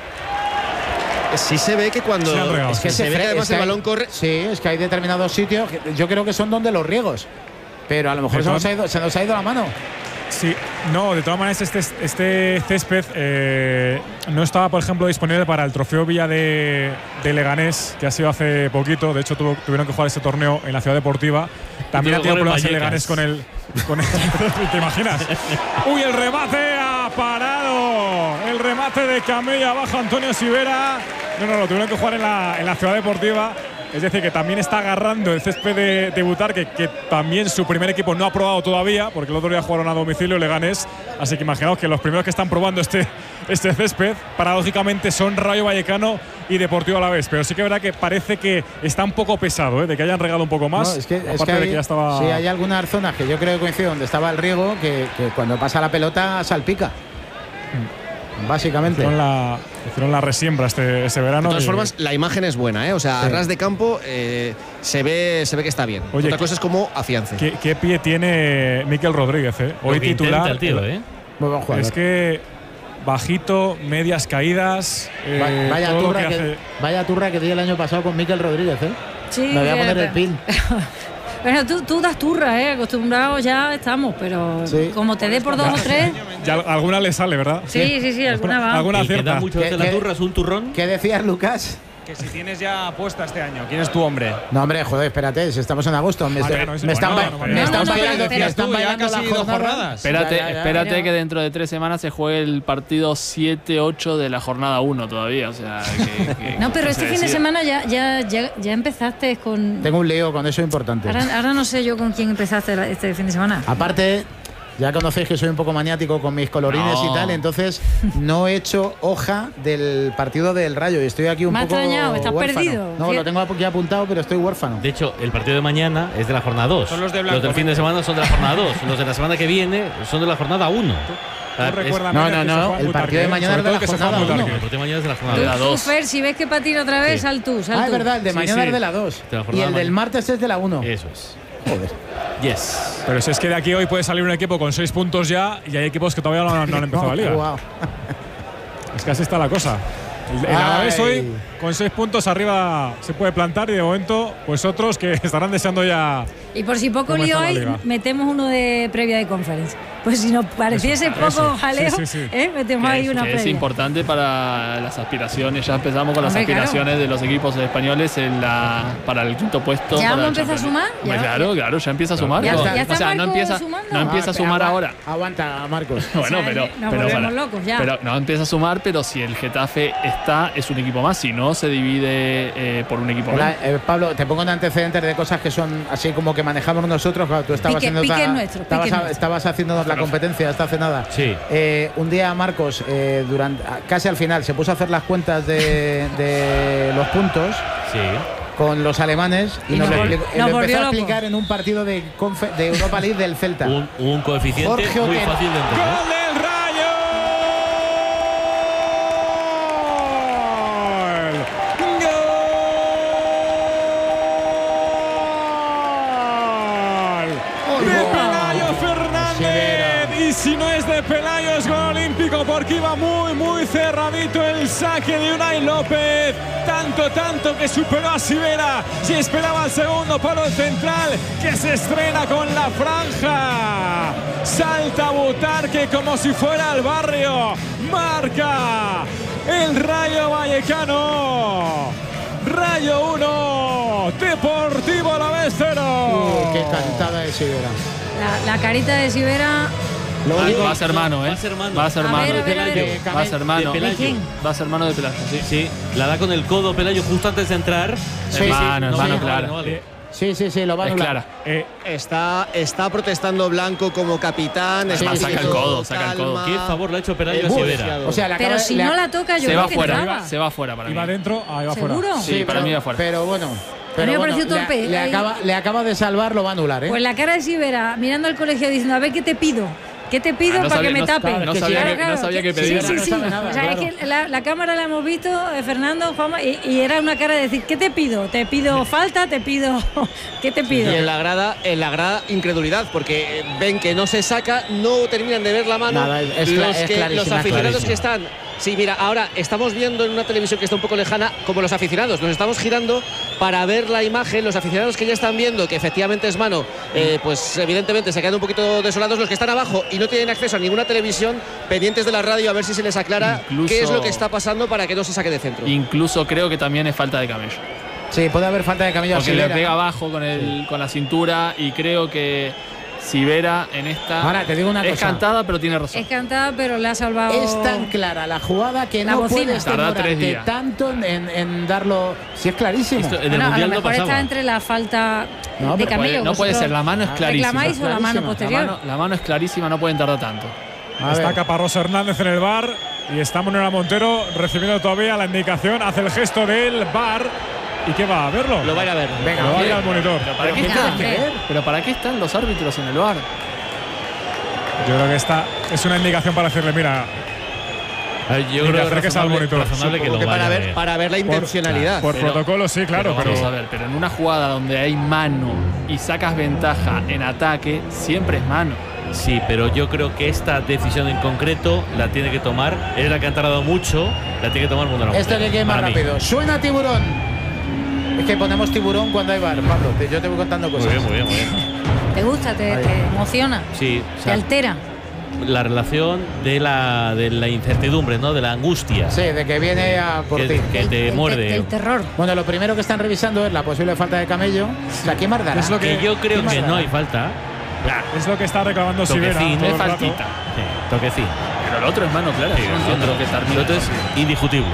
Sí se ve que cuando es que se, se ve que además el balón corre. Sí, es que hay determinados sitios que yo creo que son donde los riegos, pero a lo mejor se nos, ha ido, se nos ha ido la mano. Sí, no, de todas maneras este, este césped eh, no estaba, por ejemplo, disponible para el Trofeo Villa de, de Leganés, que ha sido hace poquito. De hecho, tuvo, tuvieron que jugar ese torneo en la Ciudad Deportiva. También ha tenido problemas en Leganés con el… Con el ¿te imaginas? ¡Uy, el remate ha parado! El remate de Camella abajo Antonio Sivera. No, no, lo tuvieron que jugar en la, en la Ciudad Deportiva. Es decir, que también está agarrando el césped de, de Butarque, que, que también su primer equipo no ha probado todavía, porque el otro día jugaron a domicilio Leganés. Así que imaginaos que los primeros que están probando este, este césped, paradójicamente, son Rayo Vallecano y Deportivo Alavés. Pero sí que es verdad que parece que está un poco pesado, ¿eh? De que hayan regado un poco más. No, es que, es que de hay, que ya estaba… sí, hay algunas zonas que yo creo que coinciden donde estaba el riego, que, que cuando pasa la pelota salpica. Mm. Básicamente. Hicieron la, hicieron la resiembra este, este verano. De todas y… formas, la imagen es buena, ¿eh? O sea, sí. A ras de campo eh, se, ve, se ve que está bien. Oye, otra cosa es como afiance. ¿Qué, qué pie tiene Mikel Rodríguez, eh? Hoy titular. El tío, ¿eh? Muy buen jugador. Es que bajito, medias caídas. Eh, vaya, todo turra que que, hace… vaya turra que di el año pasado con Mikel Rodríguez, ¿eh? Sí. Me voy a poner el pin. Bueno, tú, tú das turra, ¿eh? Acostumbrados ya estamos, pero sí. Como te dé por dos o tres… Ya alguna le sale, ¿verdad? Sí, sí, sí, alguna va. Alguna el cierta. Que da mucho de la turra es un turrón. ¿Qué decías, Lucas? Que si tienes ya apuesta este año, ¿quién es tu hombre? No, hombre, joder, espérate, si estamos en agosto. Me, Vale, no, me están, bueno, me están no, bailando, pero, están tú, bailando casi las dos jornadas. jornadas. Espérate, Ya, ya, ya, espérate pero… que dentro de tres semanas se juegue el partido siete ocho de la jornada uno todavía. O sea, que, que no, pero este se fin de decida. semana ya, ya, ya, ya empezaste con… Tengo un lío con eso importante. Ahora, ahora no sé yo con quién empezaste este fin de semana. Aparte… Ya conocéis que soy un poco maniático con mis colorines no. y tal, entonces no he hecho hoja del partido del Rayo y estoy aquí un Me ha poco extrañado, estás huérfano. perdido. No, ¿Sí? lo tengo aquí apuntado, pero estoy huérfano. De hecho, el partido de mañana es de la jornada dos. Son los de blanco, Los del fin de semana son de la jornada dos. Los de la semana que viene son de la jornada uno. No, recuerda, no, no, no, el partido de mañana es de la jornada uno. El partido de mañana es de la jornada Tú, dos. Fer, si ves que patina otra vez, Sí. sal tú, sal Ah, tú. es verdad, el de Sí, mañana sí. es de la dos. De la Y jornada el del mañana. martes es de la uno. Eso es. Joder. Yes. Pero si es que de aquí hoy puede salir un equipo con seis puntos ya y hay equipos que todavía no, no han empezado la liga. Wow. Es que así está la cosa. El, el Alavés hoy con seis puntos arriba se puede plantar y de momento pues otros que estarán deseando ya… Y por si poco ¿Cómo lío está la hay, liga? metemos uno de previa de conference. Pues si nos pareciese Eso, poco eso. jaleo, Sí, sí, sí. ¿eh? metemos Que ahí es, una que previa. es importante para las aspiraciones. Ya empezamos con las Hombre, claro. aspiraciones de los equipos españoles en la, para el quinto puesto. ¿Ya para vamos a la empezar a Champions. sumar? Hombre, Ya. claro, claro, ya empieza a sumar. Ya ¿no? está- ya está o sea, no Marco empieza, sumando. no empieza a Ah, sumar agua- ahora. Aguanta, Marcos. Bueno, O sea, pero, nos pero, volvemos para- locos ya. pero no empieza a sumar, pero si el Getafe está, es un equipo más. Si no, se divide eh, por un equipo Hola, menos. eh, Pablo, te pongo en antecedentes de cosas que son así como que manejamos nosotros. Claro, tú estabas Pique- haciendo pique otra- nuestro, estabas, pique a- nuestro. estabas haciéndonos la competencia hasta hace nada. Sí. Eh, un día Marcos, eh, durante, casi al final, se puso a hacer las cuentas de, de los puntos Sí. con los alemanes y, Y nos, nos lo, vol- explicó- nos lo volvió empezó a loco. explicar en un partido de, confe- de Europa League del Celta. Un, un coeficiente Jorge muy Otero. fácil de entender. ¡Gol del Rayo! ¡Gol! ¡De Pelayo Fernández! Y si no es de Pelayo es gol olímpico porque iba muy, muy cerradito el saque de Unai López. Tanto, tanto que superó a Sivera. Si esperaba el segundo palo central que se estrena con la franja. Salta Butarque como si fuera al barrio. Marca el Rayo Vallecano. Rayo uno, Deportivo Alavés cero. Uy, qué cantada de Sivera. La, la carita de Sivera. Lo Va, único- va a ser mano, ¿eh? Va a ser mano. Va a ser A mano. ver, a ver, a ver. De Va a ser mano. de Pelayo. ¿De quién? Va a ser mano de Pelayo, sí. Sí, la da con el codo Pelayo justo antes de entrar. Sí, Es mano, no es mano, vale, claro. no vale. Sí, sí, sí, lo va a anular. clara. Eh, está, está protestando Blanco como capitán. Sí, está saca el codo, saca el codo. calma. ¿Qué favor le ha hecho Pelayo a Muy Sivera? fiado. O sea, le acaba Pero de- si le no ha- la toca, yo Se creo va que fuera, entraba. se va fuera para mí. Iba dentro, ahí va fuera. ¿Seguro? Sí, para pero, mí va fuera. Pero bueno. me Pero ha bueno, parecido le- torpe, le, ahí. acaba, le acaba de salvar, lo va a anular, ¿eh? Pues la cara de Sivera mirando al colegio diciendo, a ver qué te pido. ¿Qué te pido Ah, no para sabía- que me no- tape? claro, no sabía que- no sabía que pedía. Sí, sí, No sí. sabe nada, O sea, claro. es que la, la cámara la hemos visto, eh, Fernando, Juanma, y, y era una cara de decir, ¿qué te pido? ¿Te pido falta? ¿Te pido? ¿Qué te pido? Y en la grada, en la grada incredulidad, porque eh, ven que no se saca, no terminan de ver la mano. Nada, es- es cla- los, es que, clarísima, los aficionados clarísima. que están. Sí, mira, ahora estamos viendo en una televisión que está un poco lejana, como los aficionados, nos estamos girando para ver la imagen. Los aficionados que ya están viendo que efectivamente es mano, eh, pues evidentemente se quedan un poquito desolados. Los que están abajo y no tienen acceso a ninguna televisión, pendientes de la radio a ver si se les aclara Incluso- qué es lo que está pasando para que no se saque de centro. Incluso creo que también es falta de camello. Sí, puede haber falta de camello a Porque le Sivera. pega abajo con, el, con la cintura y creo que Sivera en esta Ahora, te digo una es cosa. cantada, pero tiene razón. Es cantada, pero le ha salvado. Es tan clara la jugada que La no bocina. puedes Tarda tres demorarte días. tanto en, en darlo. Si es clarísimo. Esto en el Bueno, a lo Mundial no mejor está pasaba. entre la falta No, de pero camello. Puede- no puede Vosotros ser, la mano es clarísima. ¿Reclamáis o la mano Clarísima. posterior? La mano, la mano es clarísima, no pueden tardar tanto. A Está ver. Caparrós Hernández en el bar y está Manuela Montero recibiendo todavía la indicación. Hace el gesto del bar. ¿Y qué va a verlo? Lo va a ir a ver. Venga, Lo va a ir ¿qué? al monitor. ¿Pero para, qué ¿qué están? tiene que ver? ¿Pero para qué están los árbitros en el bar? Yo creo que esta es una indicación para decirle, mira, A ver, Yo Ni que creo que es acerques al razonable, monitor. razonable que Supongo lo que para vaya a ver, para ver la intencionalidad. por Pero- protocolo sí, claro, pero, Vamos a ver, pero en una jugada donde hay mano y sacas ventaja en ataque, siempre es mano. Sí, pero yo creo que esta decisión en concreto la tiene que tomar. Es la que han tardado mucho, la tiene que tomar Mundial. Esto hay que ir más Para mí. rápido. Suena tiburón. Es que ponemos tiburón cuando hay bar, Pablo. te- Yo te voy contando Muy cosas. bien, muy bien, muy bien. ¿Te gusta? ¿Te, Ahí. te emociona? Sí, o ¿Te sea, altera? la relación de la, de la incertidumbre, ¿no? De la angustia. Sí, de que viene a por Que, ti. que El- te el- muerde. El terror. Bueno, lo primero que están revisando es la posible falta de camello. O sea, ¿quién más dará? Es lo que yo creo ¿Quién más que no dará? hay falta. es lo que está reclamando Sivera. Toquecín, todo es el rato. faltita. Sí, toquecín. Pero el otro es mano clara. Sí, yo no el entiendo otro- que termine el otro es así. indiscutible.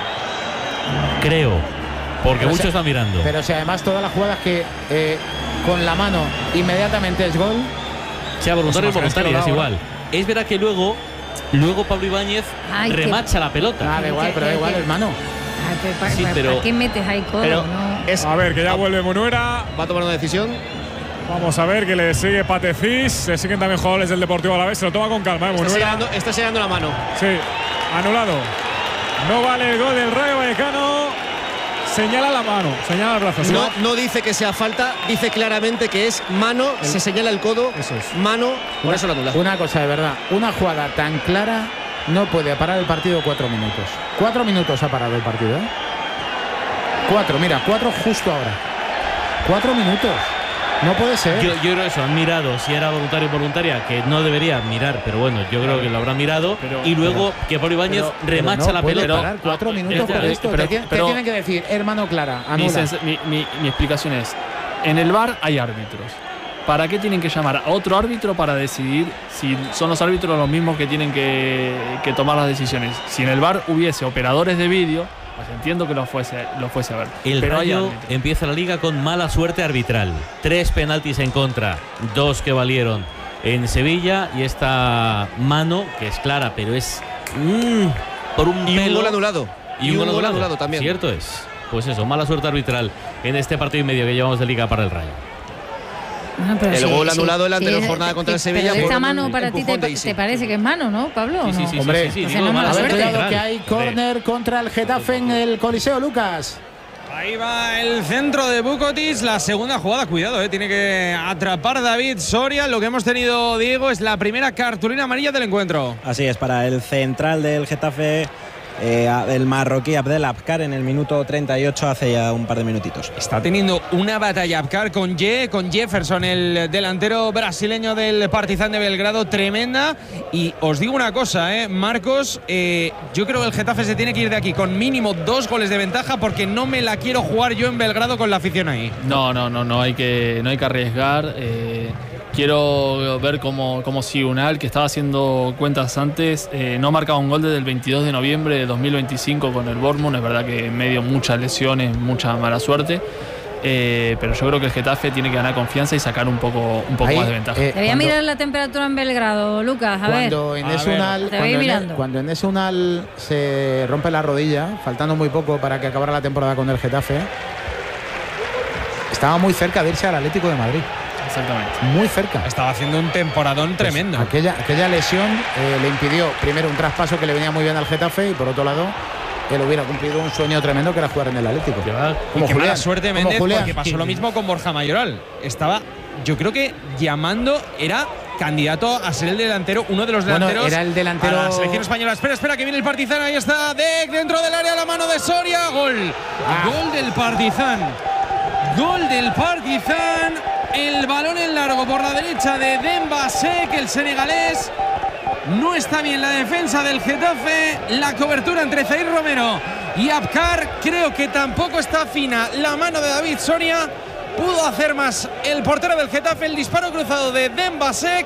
Creo. Porque Pero muchos si- están mirando. Pero si además todas las jugadas que eh, con la mano inmediatamente es gol. sea voluntario o Pues imagínate voluntario, lo es da igual. Es verdad que luego, luego Pablo Ibáñez Ay, que- remacha la pelota. Ah, da igual, pero da igual, hermano. Ay, pero ¿para, Sí, para- pero- ¿para qué metes ahí codo? Pero No. es, A ver, que ya vuelve Munuera. va a tomar una decisión. Vamos a ver que le sigue Patefis. Le siguen también jugadores del Deportivo Alavés. Se lo toma con calma, ¿eh? Está Munuera. llegando, está llegando la mano. Sí, anulado. No vale el gol del Rayo Vallecano. Señala la mano, señala el brazo. No, no dice que sea falta, dice claramente que es mano, se señala el codo, Eso es. mano, por eso la anula. Una cosa de verdad, una jugada tan clara no puede parar el partido cuatro minutos. Cuatro minutos ha parado el partido, ¿eh? Cuatro, mira, cuatro justo ahora. Cuatro minutos. No puede ser. Yo, yo creo eso, han mirado si era voluntario o voluntaria, que no debería mirar, pero bueno, yo creo que lo habrán mirado. Pero- y luego que Pablo Ibáñez pero- Pero remacha no la puede pelota. parar cuatro minutos este- por esto. pero- te, tiene- te pero- tienen que decir, hermano Clara, Mi, anula. sens- mi- mi- mi explicación es, en el bar hay árbitros. ¿Para qué tienen que llamar a otro árbitro para decidir si son los árbitros los mismos que tienen que, que tomar las decisiones? Si en el bar hubiese operadores de vídeo, pues entiendo que lo fuese, lo fuese a ver. El Pero hay Rayo árbitros. empieza la liga con mala suerte arbitral. Tres penaltis en contra, dos que valieron en Sevilla y esta mano, que es clara, pero es mm, por un Y un pelo. gol anulado. Y un gol anulado también. Cierto es. Pues eso, mala suerte arbitral en este partido y medio que llevamos de liga para el Rayo. Bueno, pero El sí, gol sí, anulado en la sí, anterior eh, jornada contra el sí, Sevilla Pero por esta un mano para ti te, empujón de Isi. te parece que es mano, ¿no, Pablo? Sí, ¿O sí, no? sí, sí, Hombre, sí, sí, o sea, digo, no mala mala A ver, suerte suerte. cuidado que arbitral. hay córner contra el Getafe en el Coliseo, Lucas. Ahí va el centro de Bukotis, la segunda jugada, cuidado, eh, tiene que atrapar David Soria. Lo que hemos tenido, Diego, es la primera cartulina amarilla del encuentro. Así es, para el central del Getafe, eh, el marroquí Abdel Abkar, en el minuto treinta y ocho, hace ya un par de minutitos. Está teniendo una batalla Abkar con Ye, con Jefferson, el delantero brasileño del Partizan de Belgrado, tremenda. Y os digo una cosa, eh, Marcos, eh, yo creo que el Getafe se tiene que ir de aquí con mínimo dos goles de ventaja, porque no me la quiero jugar yo en Belgrado con la afición ahí. No, no, no, no hay que, no hay que arriesgar. eh, quiero ver cómo, cómo sigue Unal, que estaba haciendo cuentas antes. eh, no marcaba un gol desde el veintidós de noviembre de dos mil veinticinco con el Bournemouth. Es verdad que en medio muchas lesiones, mucha mala suerte. Eh, pero yo creo que el Getafe tiene que ganar confianza y sacar un poco, un poco Ahí, más de ventaja. eh, Te voy a mirar la temperatura en Belgrado, Lucas, a Cuando ver. en ese Unal, Te voy cuando, en, mirando. cuando en ese Unal se rompe la rodilla, faltando muy poco para que acabara la temporada con el Getafe, estaba muy cerca de irse al Atlético de Madrid. Exactamente. Muy cerca. Estaba haciendo un temporadón Pues tremendo. aquella, aquella lesión eh, le impidió primero un traspaso que le venía muy bien al Getafe y por otro lado él hubiera cumplido un sueño tremendo que era jugar en el Atlético. Como qué Julián, mala suerte, como Méndez, Julián. porque pasó lo mismo con Borja Mayoral. Estaba, yo creo que llamando, era candidato a ser el delantero, uno de los Bueno, delanteros era el delantero- a la selección española. Espera, espera, que viene el Partizan. Ahí está Dek dentro del área, la mano de Soria. Gol. Ah. Gol del Partizan. Gol del Partizan. El balón en largo por la derecha de Demba Sek, el senegalés. No está bien la defensa del Getafe. La cobertura entre Zaire Romero y Abkar. Creo que tampoco está fina la mano de David Soria. Pudo hacer más el portero del Getafe. El disparo cruzado de Demba Sek.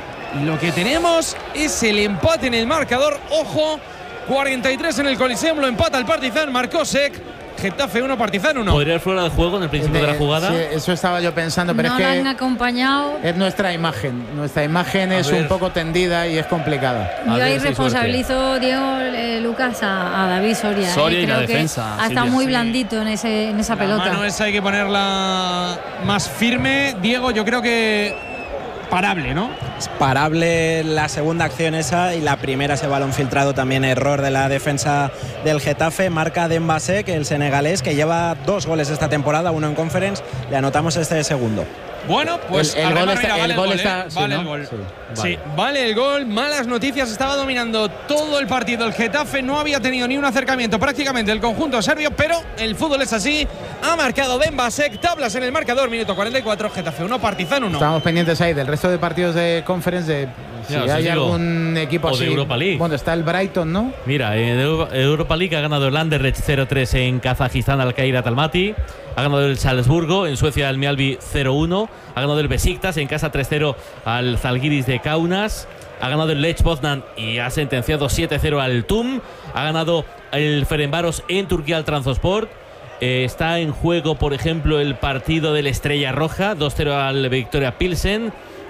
Y lo que tenemos es el empate en el marcador. Ojo, cuarenta y tres en el Coliseum. Lo empata el Partizan. Marcó Sek. Getafe uno, Partizan uno. ¿Podría ir fuera de juego en el principio de la jugada? Sí, eso estaba yo pensando, pero No es la que han acompañado. es nuestra imagen. Nuestra imagen es ver. un poco tendida y es complicada. Yo A ahí ver si hay responsabilizo, Diego, eh, Lucas, a, a David Soria. Soria eh. y la Creo que defensa, ha estado Silvia. muy Sí. blandito en, ese, en esa La pelota. mano esa hay que ponerla más firme. Diego, yo creo que parable, ¿no? Es parable la segunda acción esa y la primera, ese balón filtrado, también error de la defensa del Getafe. Marca Demba Sek, el senegalés, que lleva dos goles esta temporada, uno en Conference. Le anotamos este segundo. Bueno, pues El- el Albert gol Marina, está- vale el gol ¿eh? está- sí, vale ¿no? el gol. Sí, Sí, vale. vale el gol. Malas noticias, estaba dominando todo el partido. El Getafe no había tenido ni un acercamiento prácticamente el conjunto serbio, pero el fútbol es así. Ha marcado Demba Sek, tablas en el marcador, minuto cuarenta y cuatro, Getafe uno, Partizan uno. Estamos pendientes ahí del resto de partidos de Conference, de si Ya, os hay digo. algún equipo O de así. Europa League. Bueno, está el Brighton, ¿no? Mira, en Euro- Europa League ha ganado el Anderlecht cero tres en Kazajistán al Kairat Almaty. Ha ganado el Salzburgo, en Suecia el Mjällby cero uno. Ha ganado el Besiktas en casa tres cero al Zalgiris de Kaunas. Ha ganado el Lech Poznan y ha sentenciado siete cero al T U M. Ha ganado el Ferencváros en Turquía al Trabzonspor. Eh, está en juego, por ejemplo, el partido del Estrella Roja, dos cero al Victoria Pilsen.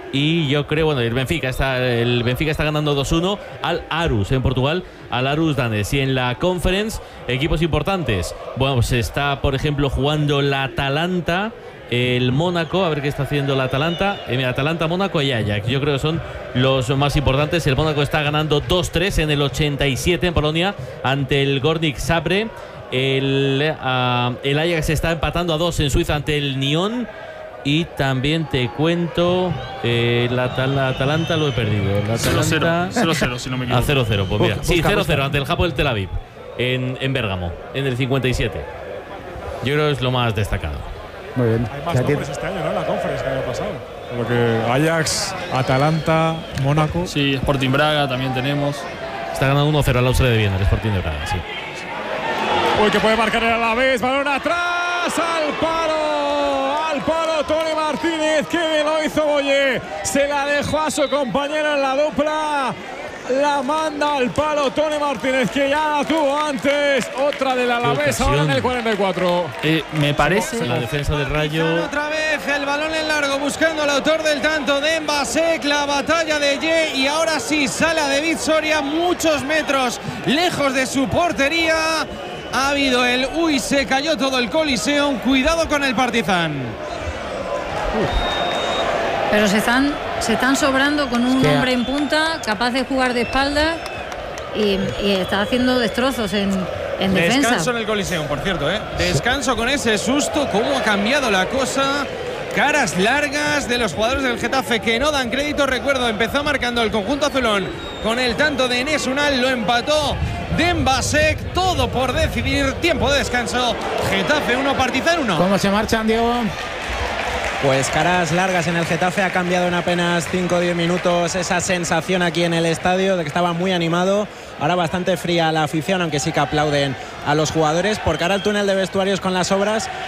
Y yo creo, bueno, el Benfica está, el Benfica está ganando dos uno al Aarhus en Portugal, al Aarhus Danes. Y en la Conference, equipos importantes. Bueno, pues está, por ejemplo, jugando la Atalanta, el Mónaco, a ver qué está haciendo la Atalanta. Eh, mira, Atalanta, Mónaco y Ajax. Yo creo que son los más importantes. El Mónaco está ganando dos tres en el ochenta y siete en Polonia ante el Górnik Zabrze. El, uh, el Ajax está empatando a dos en Suiza ante el Nyon. Y también te cuento, eh, la, la Atalanta lo he perdido. La cero cero, Atalanta- cero cero, si no me A equivoco. cero cero, pues mira. Busca, Sí, busca, cero cero busca. ante el Hapoel Tel Aviv en, en Bérgamo, en el cincuenta y siete. Yo creo que es lo más destacado. Muy bien. Hay O más sea, nombres este año, ¿no? En la conference que el año pasado. Por lo que Ajax, Atalanta, Mónaco. Sí, Sporting Braga también tenemos. Está ganando uno cero al Austria de Viena, el Sporting de Braga, sí. Uy, que puede marcar el Alavés. Balón atrás, al palo. Al palo, Tony Martínez. Que bien lo hizo Boye. Se la dejó a su compañero en la dupla. La manda al palo Tony Martínez, que ya la tuvo antes. Otra del Alavés ahora en el cuarenta y cuatro. Eh, me parece. La defensa del Rayo. Otra vez el balón en largo buscando al autor del tanto, Demba Sek, la batalla de Ye, y ahora sí sale a David Soria muchos metros lejos de su portería. Ha habido el uy, se cayó todo el Coliseum. Cuidado con el Partizan. Pero se están, se están sobrando con un que- hombre en punta, capaz de jugar de espaldas y, y está haciendo destrozos en, en Descanso defensa. en el Coliseum, por cierto, ¿eh? Descanso con ese susto. ¿Cómo ha cambiado la cosa? Caras largas de los jugadores del Getafe que no dan crédito. Recuerdo, empezó marcando el conjunto azulón con el tanto de Enes Unal. Lo empató Demba Sek. Todo por decidir. Tiempo de descanso. Getafe uno, Partizan uno. ¿Cómo se marchan, Diego? Pues caras largas en el Getafe. Ha cambiado en apenas cinco o diez minutos esa sensación aquí en el estadio de que estaba muy animado. Ahora bastante fría la afición, aunque sí que aplauden a los jugadores. Por cara al túnel de vestuarios con las obras,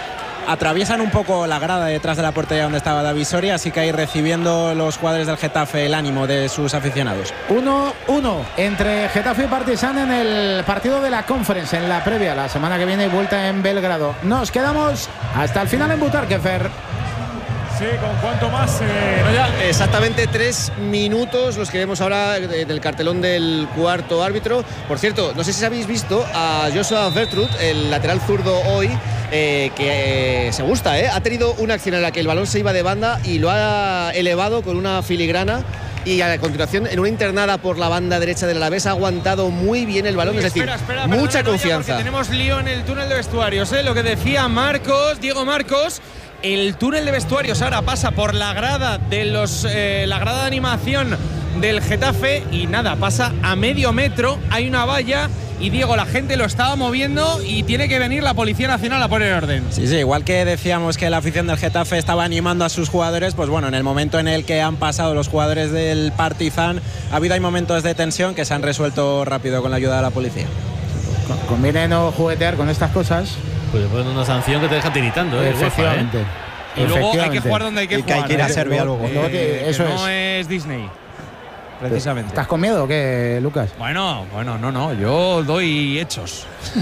atraviesan un poco la grada detrás de la portería donde estaba David Soria, así que ahí recibiendo los jugadores del Getafe el ánimo de sus aficionados. uno uno entre Getafe y Partizan en el partido de la Conference, en la previa. La semana que viene vuelta en Belgrado. Nos quedamos hasta el final en Butarque, Fer. Sí, ¿con cuánto más? Eh, no ya. Exactamente tres minutos los que vemos ahora del cartelón del cuarto árbitro. Por cierto, no sé si habéis visto a Joshua Vertrud, el lateral zurdo hoy, eh, que eh, se gusta, ¿eh? Ha tenido una acción en la que el balón se iba de banda y lo ha elevado con una filigrana. Y a continuación, en una internada por la banda derecha del Alavés, ha aguantado muy bien el balón. Uy, es decir, espera, espera, mucha confianza. Tenemos lío en el túnel de vestuarios, ¿eh? Lo que decía Marcos, Diego Marcos. El túnel de vestuarios ahora pasa por la grada de los eh, la grada de animación del Getafe y nada, pasa a medio metro, hay una valla y Diego, la gente lo estaba moviendo y tiene que venir la Policía Nacional a poner orden. Sí, sí, igual que decíamos que la afición del Getafe estaba animando a sus jugadores, pues bueno, en el momento en el que han pasado los jugadores del Partizan, ha habido hay momentos de tensión que se han resuelto rápido con la ayuda de la policía. Conviene no juguetear con estas cosas. Pues ponen una sanción que te dejan tiritando, ¿eh? Efectivamente. Y luego hay que jugar donde hay que y jugar. que hay que ir a Serbia luego. Eh, luego te, eso no es. es Disney. Precisamente. ¿Estás con miedo o qué, Lucas? Bueno, bueno, no, no. Yo doy hechos.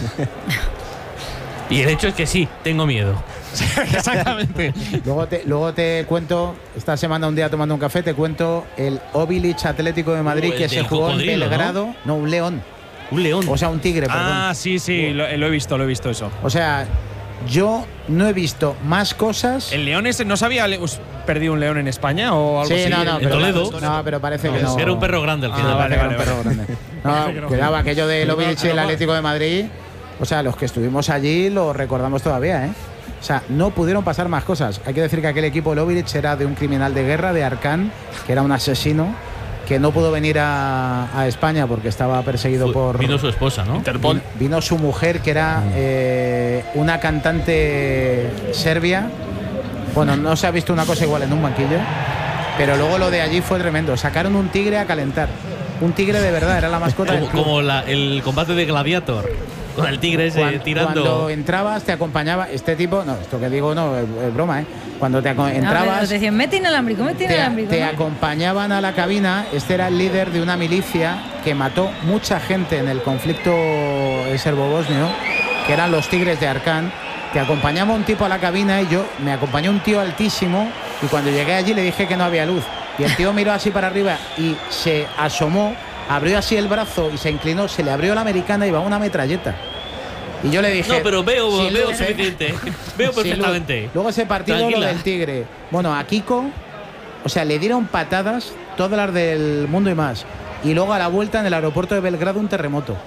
Y el hecho es que sí, tengo miedo. Exactamente. luego, te, luego te cuento, esta semana un día tomando un café, te cuento el Ovilich Atlético de Madrid uh, que se jugó en Belgrado. ¿No? no, un león. Un león. O sea, un tigre, perdón. Ah, sí, sí, lo, lo he visto, lo he visto eso. O sea, yo no he visto más cosas. ¿El león ese no se había perdido un león en España o algo sí, así? no, no, ¿En pero, Toledo? No, pero parece no, que no. Era un perro grande al final. Ah, vale, vale, vale, un perro grande. No, cuidado, aquello de Ovilich y el Atlético de Madrid. O sea, los que estuvimos allí lo recordamos todavía, ¿eh? O sea, no pudieron pasar más cosas. Hay que decir que aquel equipo de Ovilich era de un criminal de guerra, de Arcán, que era un asesino, que no pudo venir a, a España porque estaba perseguido Fue, por… Vino su esposa, ¿no? Interpol. Vino su mujer, que era eh, una cantante serbia. Bueno, no se ha visto una cosa igual en un banquillo, pero luego lo de allí fue tremendo. Sacaron un tigre a calentar. Un tigre de verdad, era la mascota como, del club. Como la, el combate de Gladiator. Con el tigre ese cuando, tirando. Cuando entrabas, te acompañaba este tipo. No, esto que digo no es, es broma, ¿eh? Cuando te entrabas. No, te decían, mete inalámbrico, mete inalámbrico. Te, te ¿no? acompañaban a la cabina. Este era el líder de una milicia que mató mucha gente en el conflicto serbo-bosnio, que eran los Tigres de Arcán. Te acompañaba un tipo a la cabina y yo me acompañó un tío altísimo. Y cuando llegué allí le dije que no había luz. Y el tío miró así para arriba y se asomó. Abrió así el brazo y se inclinó, se le abrió la americana y va una metralleta. Y yo le dije… No, pero veo, si veo luego, suficiente. Veo perfectamente. Si luego, luego ese partido Tranquila. Lo del tigre. Bueno, a Kiko, o sea, le dieron patadas, todas las del mundo y más. Y luego a la vuelta en el aeropuerto de Belgrado un terremoto.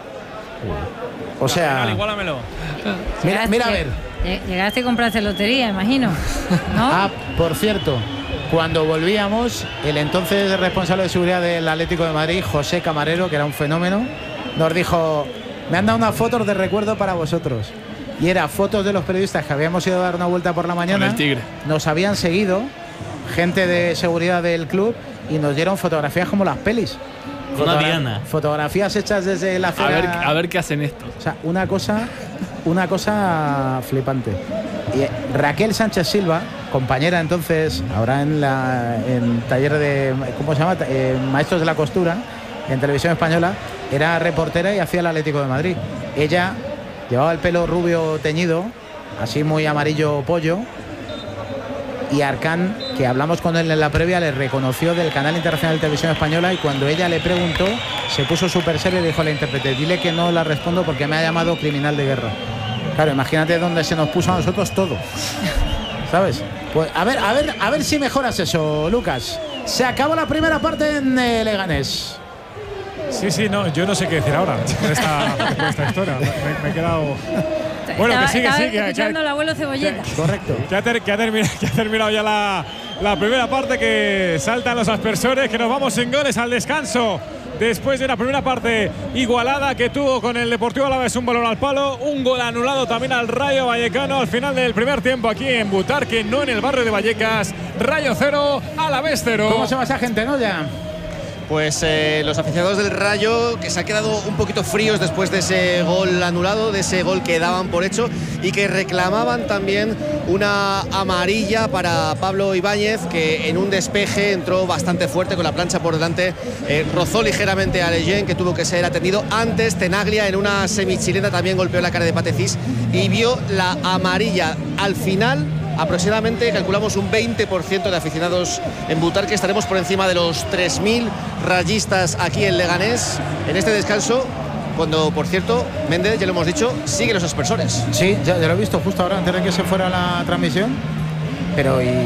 O sea… Final, igualamelo. Mira, mira a ver. Llegaste a comprarse lotería, imagino. ¿No? Ah, por cierto… Cuando volvíamos, el entonces responsable de seguridad del Atlético de Madrid, José Camarero, que era un fenómeno, nos dijo, me han dado unas fotos de recuerdo para vosotros. Y era fotos de los periodistas que habíamos ido a dar una vuelta por la mañana. Con el tigre. Nos habían seguido, gente de seguridad del club, y nos dieron fotografías como las pelis. Una Fotogra Diana. Fotografías hechas desde la acera. A ver, a ver qué hacen esto. O sea, una cosa, una cosa flipante. Y Raquel Sánchez Silva, compañera entonces, ahora en la en taller de, ¿cómo se llama? Eh, Maestros de la Costura, en Televisión Española, era reportera y hacía el Atlético de Madrid. Ella llevaba el pelo rubio teñido, así muy amarillo pollo, y Arcán, que hablamos con él en la previa, le reconoció del Canal Internacional de Televisión Española, y cuando ella le preguntó, se puso súper serio y le dijo a la intérprete, dile que no la respondo porque me ha llamado criminal de guerra. Claro, imagínate dónde se nos puso a nosotros todo. ¿Sabes? Pues a ver, a ver, a ver si mejoras eso, Lucas. Se acabó la primera parte en eh, Leganés. Sí, sí, no, yo no sé qué decir ahora con esta, con esta historia. Me, me he quedado… Bueno, estaba, que sigue, estaba sigue. escuchando al abuelo Cebolleta. Que, Correcto. Que ha, ter, que, ha terminado, que ha terminado ya la, la primera parte, que saltan los aspersores, que nos vamos sin goles al descanso. Después de una primera parte igualada que tuvo con el Deportivo Alavés, un balón al palo, un gol anulado también al Rayo Vallecano al final del primer tiempo aquí en Butarque, no en el barrio de Vallecas. Rayo cero, Alavés cero. ¿Cómo se va esa gente, no ya? Pues eh, los aficionados del Rayo, que se han quedado un poquito fríos después de ese gol anulado, de ese gol que daban por hecho y que reclamaban también una amarilla para Pablo Ibáñez, que en un despeje entró bastante fuerte con la plancha por delante, eh, rozó ligeramente a Leyen, que tuvo que ser atendido. Antes Tenaglia en una semichilena también golpeó la cara de Patecís y vio la amarilla. Al final, aproximadamente calculamos un veinte por ciento de aficionados en Butarque. Estaremos por encima de los tres mil rayistas aquí en Leganés en este descanso, cuando, por cierto, Méndez, ya lo hemos dicho, sigue los aspersores. Sí, ya, ya lo he visto justo ahora antes de que se fuera la transmisión, pero y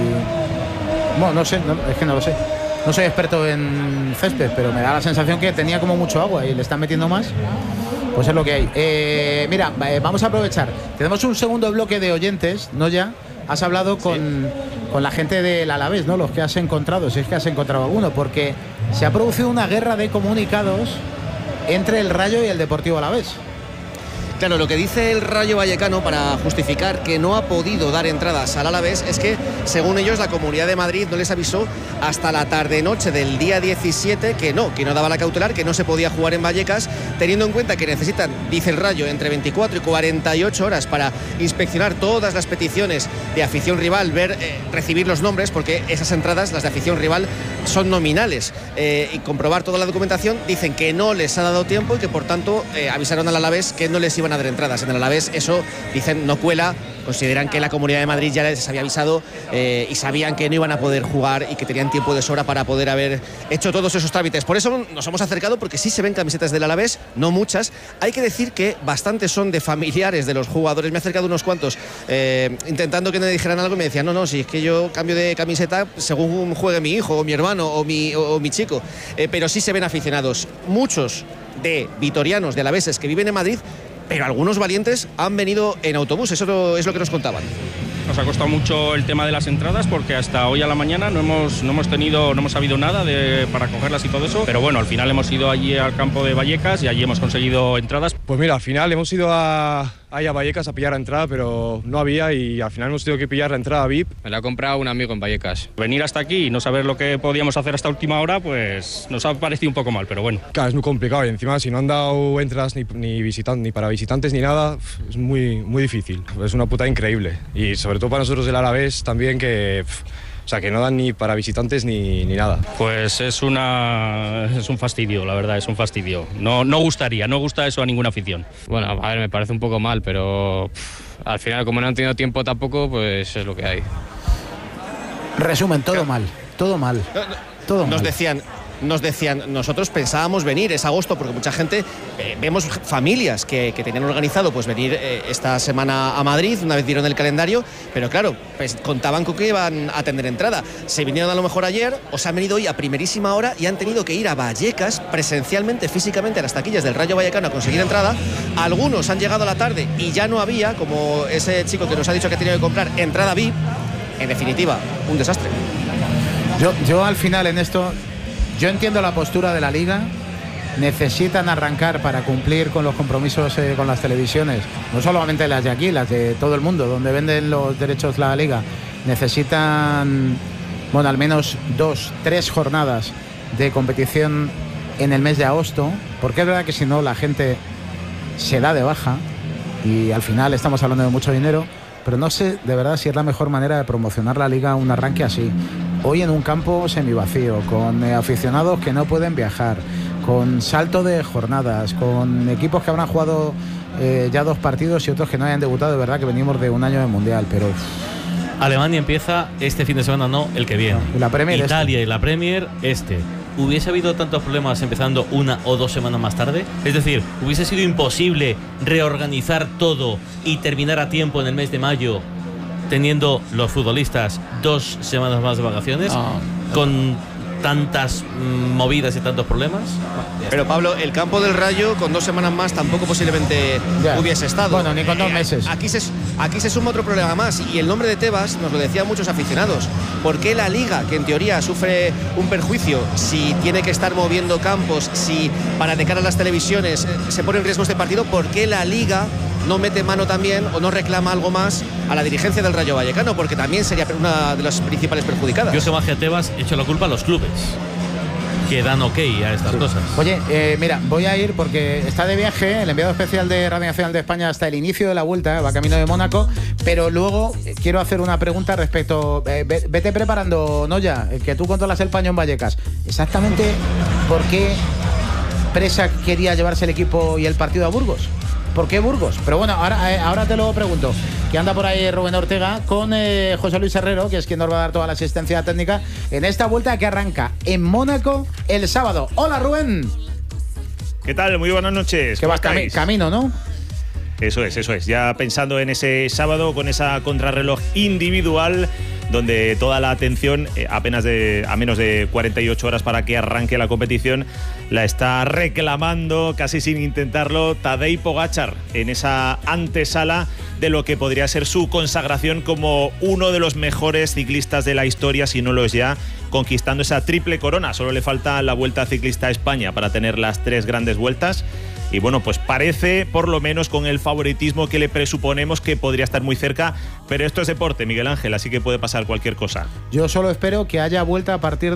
bueno, no sé, no, es que no lo sé, no soy experto en césped, pero me da la sensación que tenía como mucho agua y le están metiendo más. Pues es lo que hay. Eh, mira, eh, vamos a aprovechar, tenemos un segundo bloque de oyentes, ¿no? Ya has hablado con, sí. con la gente del Alavés, ¿no? Los que has encontrado, si es que has encontrado alguno, porque se ha producido una guerra de comunicados entre el Rayo y el Deportivo Alavés. Claro, lo que dice el Rayo Vallecano para justificar que no ha podido dar entradas al Alavés es que, según ellos, la Comunidad de Madrid no les avisó hasta la tarde-noche del día diecisiete que no, que no daba la cautelar, que no se podía jugar en Vallecas, teniendo en cuenta que necesitan, dice el Rayo, entre veinticuatro y cuarenta y ocho horas para inspeccionar todas las peticiones de afición rival, ver, eh, recibir los nombres, porque esas entradas, las de afición rival, son nominales, eh, y comprobar toda la documentación. Dicen que no les ha dado tiempo y que, por tanto, eh, avisaron al Alavés que no les iban a dar entradas. En el Alavés eso, dicen, no cuela. Consideran que la Comunidad de Madrid ya les había avisado, eh, y sabían que no iban a poder jugar y que tenían tiempo de sobra para poder haber hecho todos esos trámites. Por eso nos hemos acercado, porque sí se ven camisetas del Alavés, no muchas. Hay que decir que bastantes son de familiares de los jugadores. Me he acercado unos cuantos eh, intentando que me dijeran algo y me decían, no, no, si es que yo cambio de camiseta según juegue mi hijo o mi hermano o mi, o, o mi chico. Eh, pero sí se ven aficionados. Muchos de vitorianos, de alaveses que viven en Madrid, pero algunos valientes han venido en autobús. Eso es lo que nos contaban. Nos ha costado mucho el tema de las entradas, porque hasta hoy a la mañana no hemos, no hemos tenido, no hemos sabido nada de, para cogerlas y todo eso, pero bueno, al final hemos ido allí al campo de Vallecas y allí hemos conseguido entradas. Pues mira, al final hemos ido a, ahí a Vallecas a pillar la entrada, pero no había, y al final hemos tenido que pillar la entrada V I P. Me la ha comprado un amigo en Vallecas. Venir hasta aquí y no saber lo que podíamos hacer hasta última hora, pues nos ha parecido un poco mal, pero bueno. Claro, es muy complicado, y encima si no han dado entradas ni, ni, visitan, ni para visitantes ni nada, es muy, muy difícil. Es una puta increíble, y sobre todo para nosotros del Alavés también, que... O sea, que no dan ni para visitantes ni, ni nada. Pues es una es un fastidio, la verdad, es un fastidio. No, no gustaría, no gusta eso a ninguna afición. Bueno, a ver, me parece un poco mal, pero pff, al final, como no han tenido tiempo tampoco, pues es lo que hay. Resumen, todo mal, todo mal, todo Nos mal. decían... Nos decían, nosotros pensábamos venir, es agosto, porque mucha gente, eh, vemos familias que, que tenían organizado pues venir eh, esta semana a Madrid, una vez vieron el calendario, pero claro, pues contaban con que iban a tener entrada. Se vinieron a lo mejor ayer, o se han venido hoy a primerísima hora y han tenido que ir a Vallecas presencialmente, físicamente, a las taquillas del Rayo Vallecano a conseguir entrada. Algunos han llegado a la tarde y ya no había, como ese chico que nos ha dicho que ha tenido que comprar entrada V I P. En definitiva, un desastre. Yo, yo al final en esto... Yo entiendo la postura de la Liga. Necesitan arrancar para cumplir con los compromisos eh, con las televisiones, no solamente las de aquí, las de todo el mundo, donde venden los derechos la Liga. Necesitan, bueno, al menos dos, tres jornadas de competición en el mes de agosto, porque es verdad que si no la gente se da de baja y al final estamos hablando de mucho dinero, pero no sé de verdad si es la mejor manera de promocionar la Liga un arranque así. Hoy en un campo semivacío, con eh, aficionados que no pueden viajar, con salto de jornadas, con equipos que habrán jugado eh, ya dos partidos y otros que no hayan debutado. De verdad que venimos de un año de Mundial, pero... Alemania empieza este fin de semana, no, el que viene. Y la Premier Italia este. y la Premier este. ¿Hubiese habido tantos problemas empezando una o dos semanas más tarde? Es decir, ¿hubiese sido imposible reorganizar todo y terminar a tiempo en el mes de mayo, teniendo los futbolistas dos semanas más de vacaciones, no, con tantas mm, movidas y tantos problemas? Pero Pablo, el campo del Rayo con dos semanas más tampoco posiblemente ya hubiese estado. Bueno, ni con dos meses. Eh, aquí, se, aquí se suma otro problema más, y el nombre de Tebas nos lo decían muchos aficionados. ¿Por qué la Liga, que en teoría sufre un perjuicio si tiene que estar moviendo campos, si para de cara a las televisiones eh, se pone en riesgo este partido, por qué la Liga no mete mano también o no reclama algo más a la dirigencia del Rayo Vallecano? Porque también sería una de las principales perjudicadas. Yo que más que a Tebas he hecho la culpa a los clubes. que dan ok a estas sí. cosas. Oye, eh, mira, voy a ir porque está de viaje el enviado especial de Radio Nacional de España hasta el inicio de la vuelta, va camino de Mónaco, pero luego eh, quiero hacer una pregunta respecto, eh, vete preparando, Noya, que tú controlas el paño en Vallecas. Exactamente, ¿por qué Presa quería llevarse el equipo y el partido a Burgos? ¿Por qué Burgos? Pero bueno, ahora, eh, ahora te lo pregunto. Que anda por ahí Rubén Ortega con eh, José Luis Herrero, que es quien nos va a dar toda la asistencia técnica en esta vuelta que arranca en Mónaco el sábado. Hola, Rubén. ¿Qué tal? Muy buenas noches. Que vas cami camino, ¿no? Eso es, eso es. Ya pensando en ese sábado con esa contrarreloj individual, donde toda la atención, eh, apenas de, a menos de cuarenta y ocho horas para que arranque la competición, la está reclamando, casi sin intentarlo, Tadej Pogačar, en esa antesala de lo que podría ser su consagración como uno de los mejores ciclistas de la historia, si no lo es ya, conquistando esa triple corona. Solo le falta la Vuelta Ciclista a España para tener las tres grandes vueltas. Y bueno, pues parece, por lo menos con el favoritismo que le presuponemos, que podría estar muy cerca, pero esto es deporte, Miguel Ángel, así que puede pasar cualquier cosa. Yo solo espero que haya vuelta a partir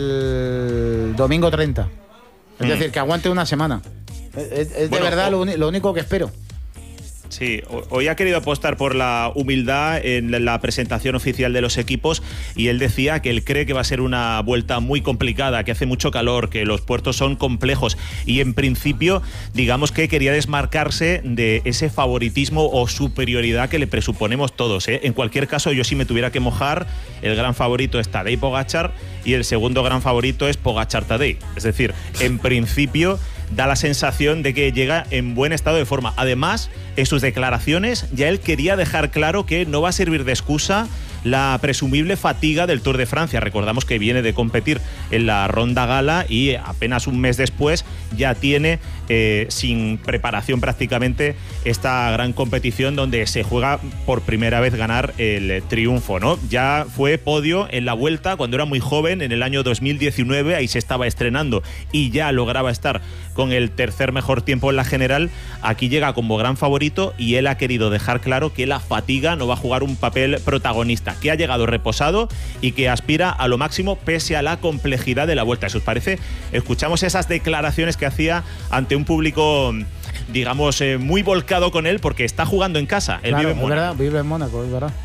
del domingo treinta. Es mm. decir, que aguante una semana. Es, es bueno, de verdad lo, lo único que espero. Sí, hoy ha querido apostar por la humildad en la presentación oficial de los equipos y él decía que él cree que va a ser una vuelta muy complicada, que hace mucho calor, que los puertos son complejos y en principio digamos que quería desmarcarse de ese favoritismo o superioridad que le presuponemos todos, ¿eh? En cualquier caso, yo si me tuviera que mojar, el gran favorito es Tadej Pogačar y el segundo gran favorito es Pogačar-Tadej. Es decir, en principio da la sensación de que llega en buen estado de forma. Además, en sus declaraciones ya él quería dejar claro que no va a servir de excusa la presumible fatiga del Tour de Francia. Recordamos que viene de competir en la Ronda Gala y apenas un mes después ya tiene eh, sin preparación prácticamente esta gran competición donde se juega por primera vez ganar el triunfo, ¿no? Ya fue podio en la Vuelta cuando era muy joven, en el año dos mil diecinueve, ahí se estaba estrenando y ya lograba estar con el tercer mejor tiempo en la general. Aquí llega como gran favorito y él ha querido dejar claro que la fatiga no va a jugar un papel protagonista, que ha llegado reposado y que aspira a lo máximo pese a la complejidad de la Vuelta. ¿Eso os parece? Escuchamos esas declaraciones que hacía ante un público, digamos, eh, muy volcado con él porque está jugando en casa. Él claro, vive en Mónaco. Es verdad, vive en Mónaco, es verdad.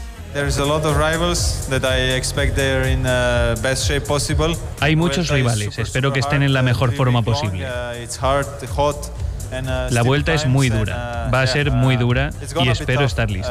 Hay muchos rivales, espero que estén en la mejor forma posible. La vuelta es muy dura, va a ser muy dura y espero estar listo.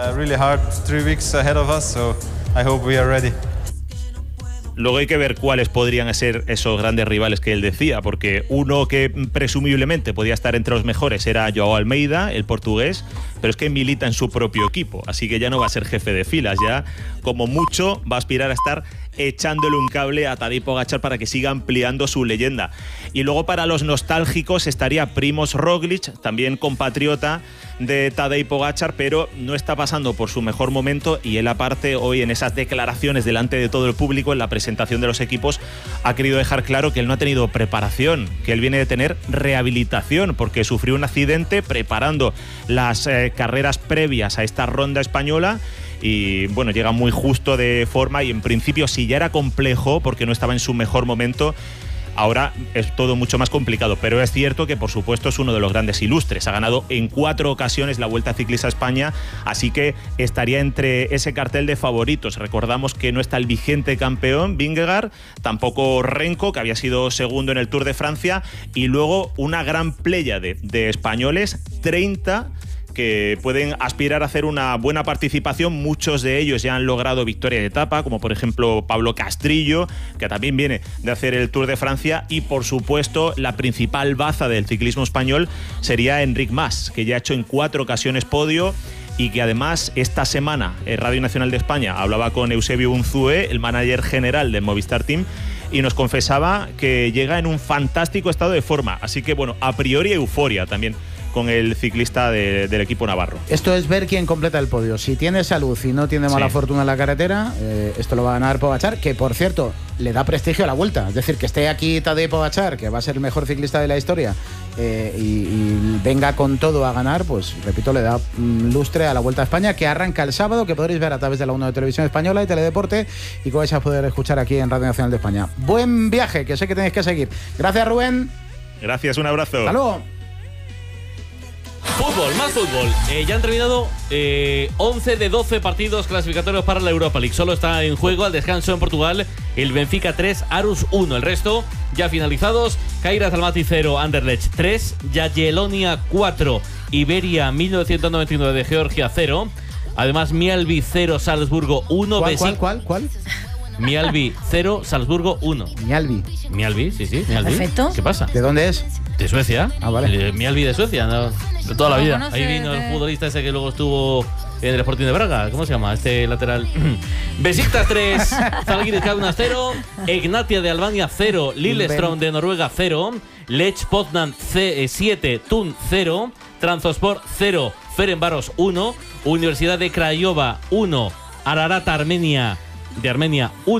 Luego hay que ver cuáles podrían ser esos grandes rivales que él decía, porque uno que presumiblemente podía estar entre los mejores era Joao Almeida, el portugués, pero es que milita en su propio equipo, así que ya no va a ser jefe de filas, ya como mucho va a aspirar a estar echándole un cable a Tadej Pogačar para que siga ampliando su leyenda. Y luego para los nostálgicos estaría Primož Roglič, también compatriota de Tadej Pogačar, pero no está pasando por su mejor momento y él aparte hoy en esas declaraciones delante de todo el público en la presentación de los equipos ha querido dejar claro que él no ha tenido preparación, que él viene de tener rehabilitación porque sufrió un accidente preparando las eh, carreras previas a esta ronda española. Y bueno, llega muy justo de forma y en principio si ya era complejo porque no estaba en su mejor momento, ahora es todo mucho más complicado, pero es cierto que por supuesto es uno de los grandes ilustres, ha ganado en cuatro ocasiones la Vuelta Ciclista a España, así que estaría entre ese cartel de favoritos. Recordamos que no está el vigente campeón Vingegaard, tampoco Renko, que había sido segundo en el Tour de Francia, y luego una gran pléyade de españoles, treinta que pueden aspirar a hacer una buena participación. Muchos de ellos ya han logrado victoria de etapa, como por ejemplo Pablo Castrillo, que también viene de hacer el Tour de Francia, y por supuesto la principal baza del ciclismo español sería Enric Mas, que ya ha hecho en cuatro ocasiones podio y que además esta semana en Radio Nacional de España hablaba con Eusebio Unzúe, el manager general del Movistar Team, y nos confesaba que llega en un fantástico estado de forma, así que bueno, a priori euforia también con el ciclista de, del equipo navarro. Esto es ver quién completa el podio. Si tiene salud y no tiene mala sí. fortuna en la carretera, eh, esto lo va a ganar Pogačar, que por cierto le da prestigio a la Vuelta. Es decir, que esté aquí Tadej Pogačar, que va a ser el mejor ciclista de la historia, eh, y, y venga con todo a ganar, pues repito, le da mm, lustre a la Vuelta a España, que arranca el sábado, que podréis ver a través de la uno de Televisión Española y Teledeporte, y que vais a poder escuchar aquí en Radio Nacional de España. Buen viaje, que sé que tenéis que seguir. Gracias, Rubén. Gracias, un abrazo. Hasta luego. Fútbol, más fútbol. Eh, ya han terminado eh, once de doce partidos clasificatorios para la Europa League. Solo está en juego al descanso en Portugal el Benfica tres, Aarhus uno. El resto ya finalizados. Kairat Almaty cero, Anderlecht tres, Jagiellonia cuatro, Iberia mil novecientos noventa y nueve de Georgia cero. Además Mialbi cero, Salzburgo uno. ¿Cuál, cuál, cuál, cuál? Mialbi cero, Salzburgo uno. Mialbi. Mialbi, sí, sí. Mialbi. Perfecto. ¿Qué pasa? ¿De dónde es? De Suecia. Ah, vale. Eh, Mialbi de Suecia, ¿no? De toda la No, vida. no sé, Ahí vino de- el futbolista ese que luego estuvo en el Sporting de Braga. ¿Cómo se llama? Este lateral. Besiktas tres, Zalgiris Kaunas cero, Egnatia de Albania cero, Lillestrøm de Noruega cero, Lech Poznan siete, Thun cero, Trabzonspor cero, Ferencváros uno, Universidad de Craiova uno, Ararat Armenia de Armenia uno.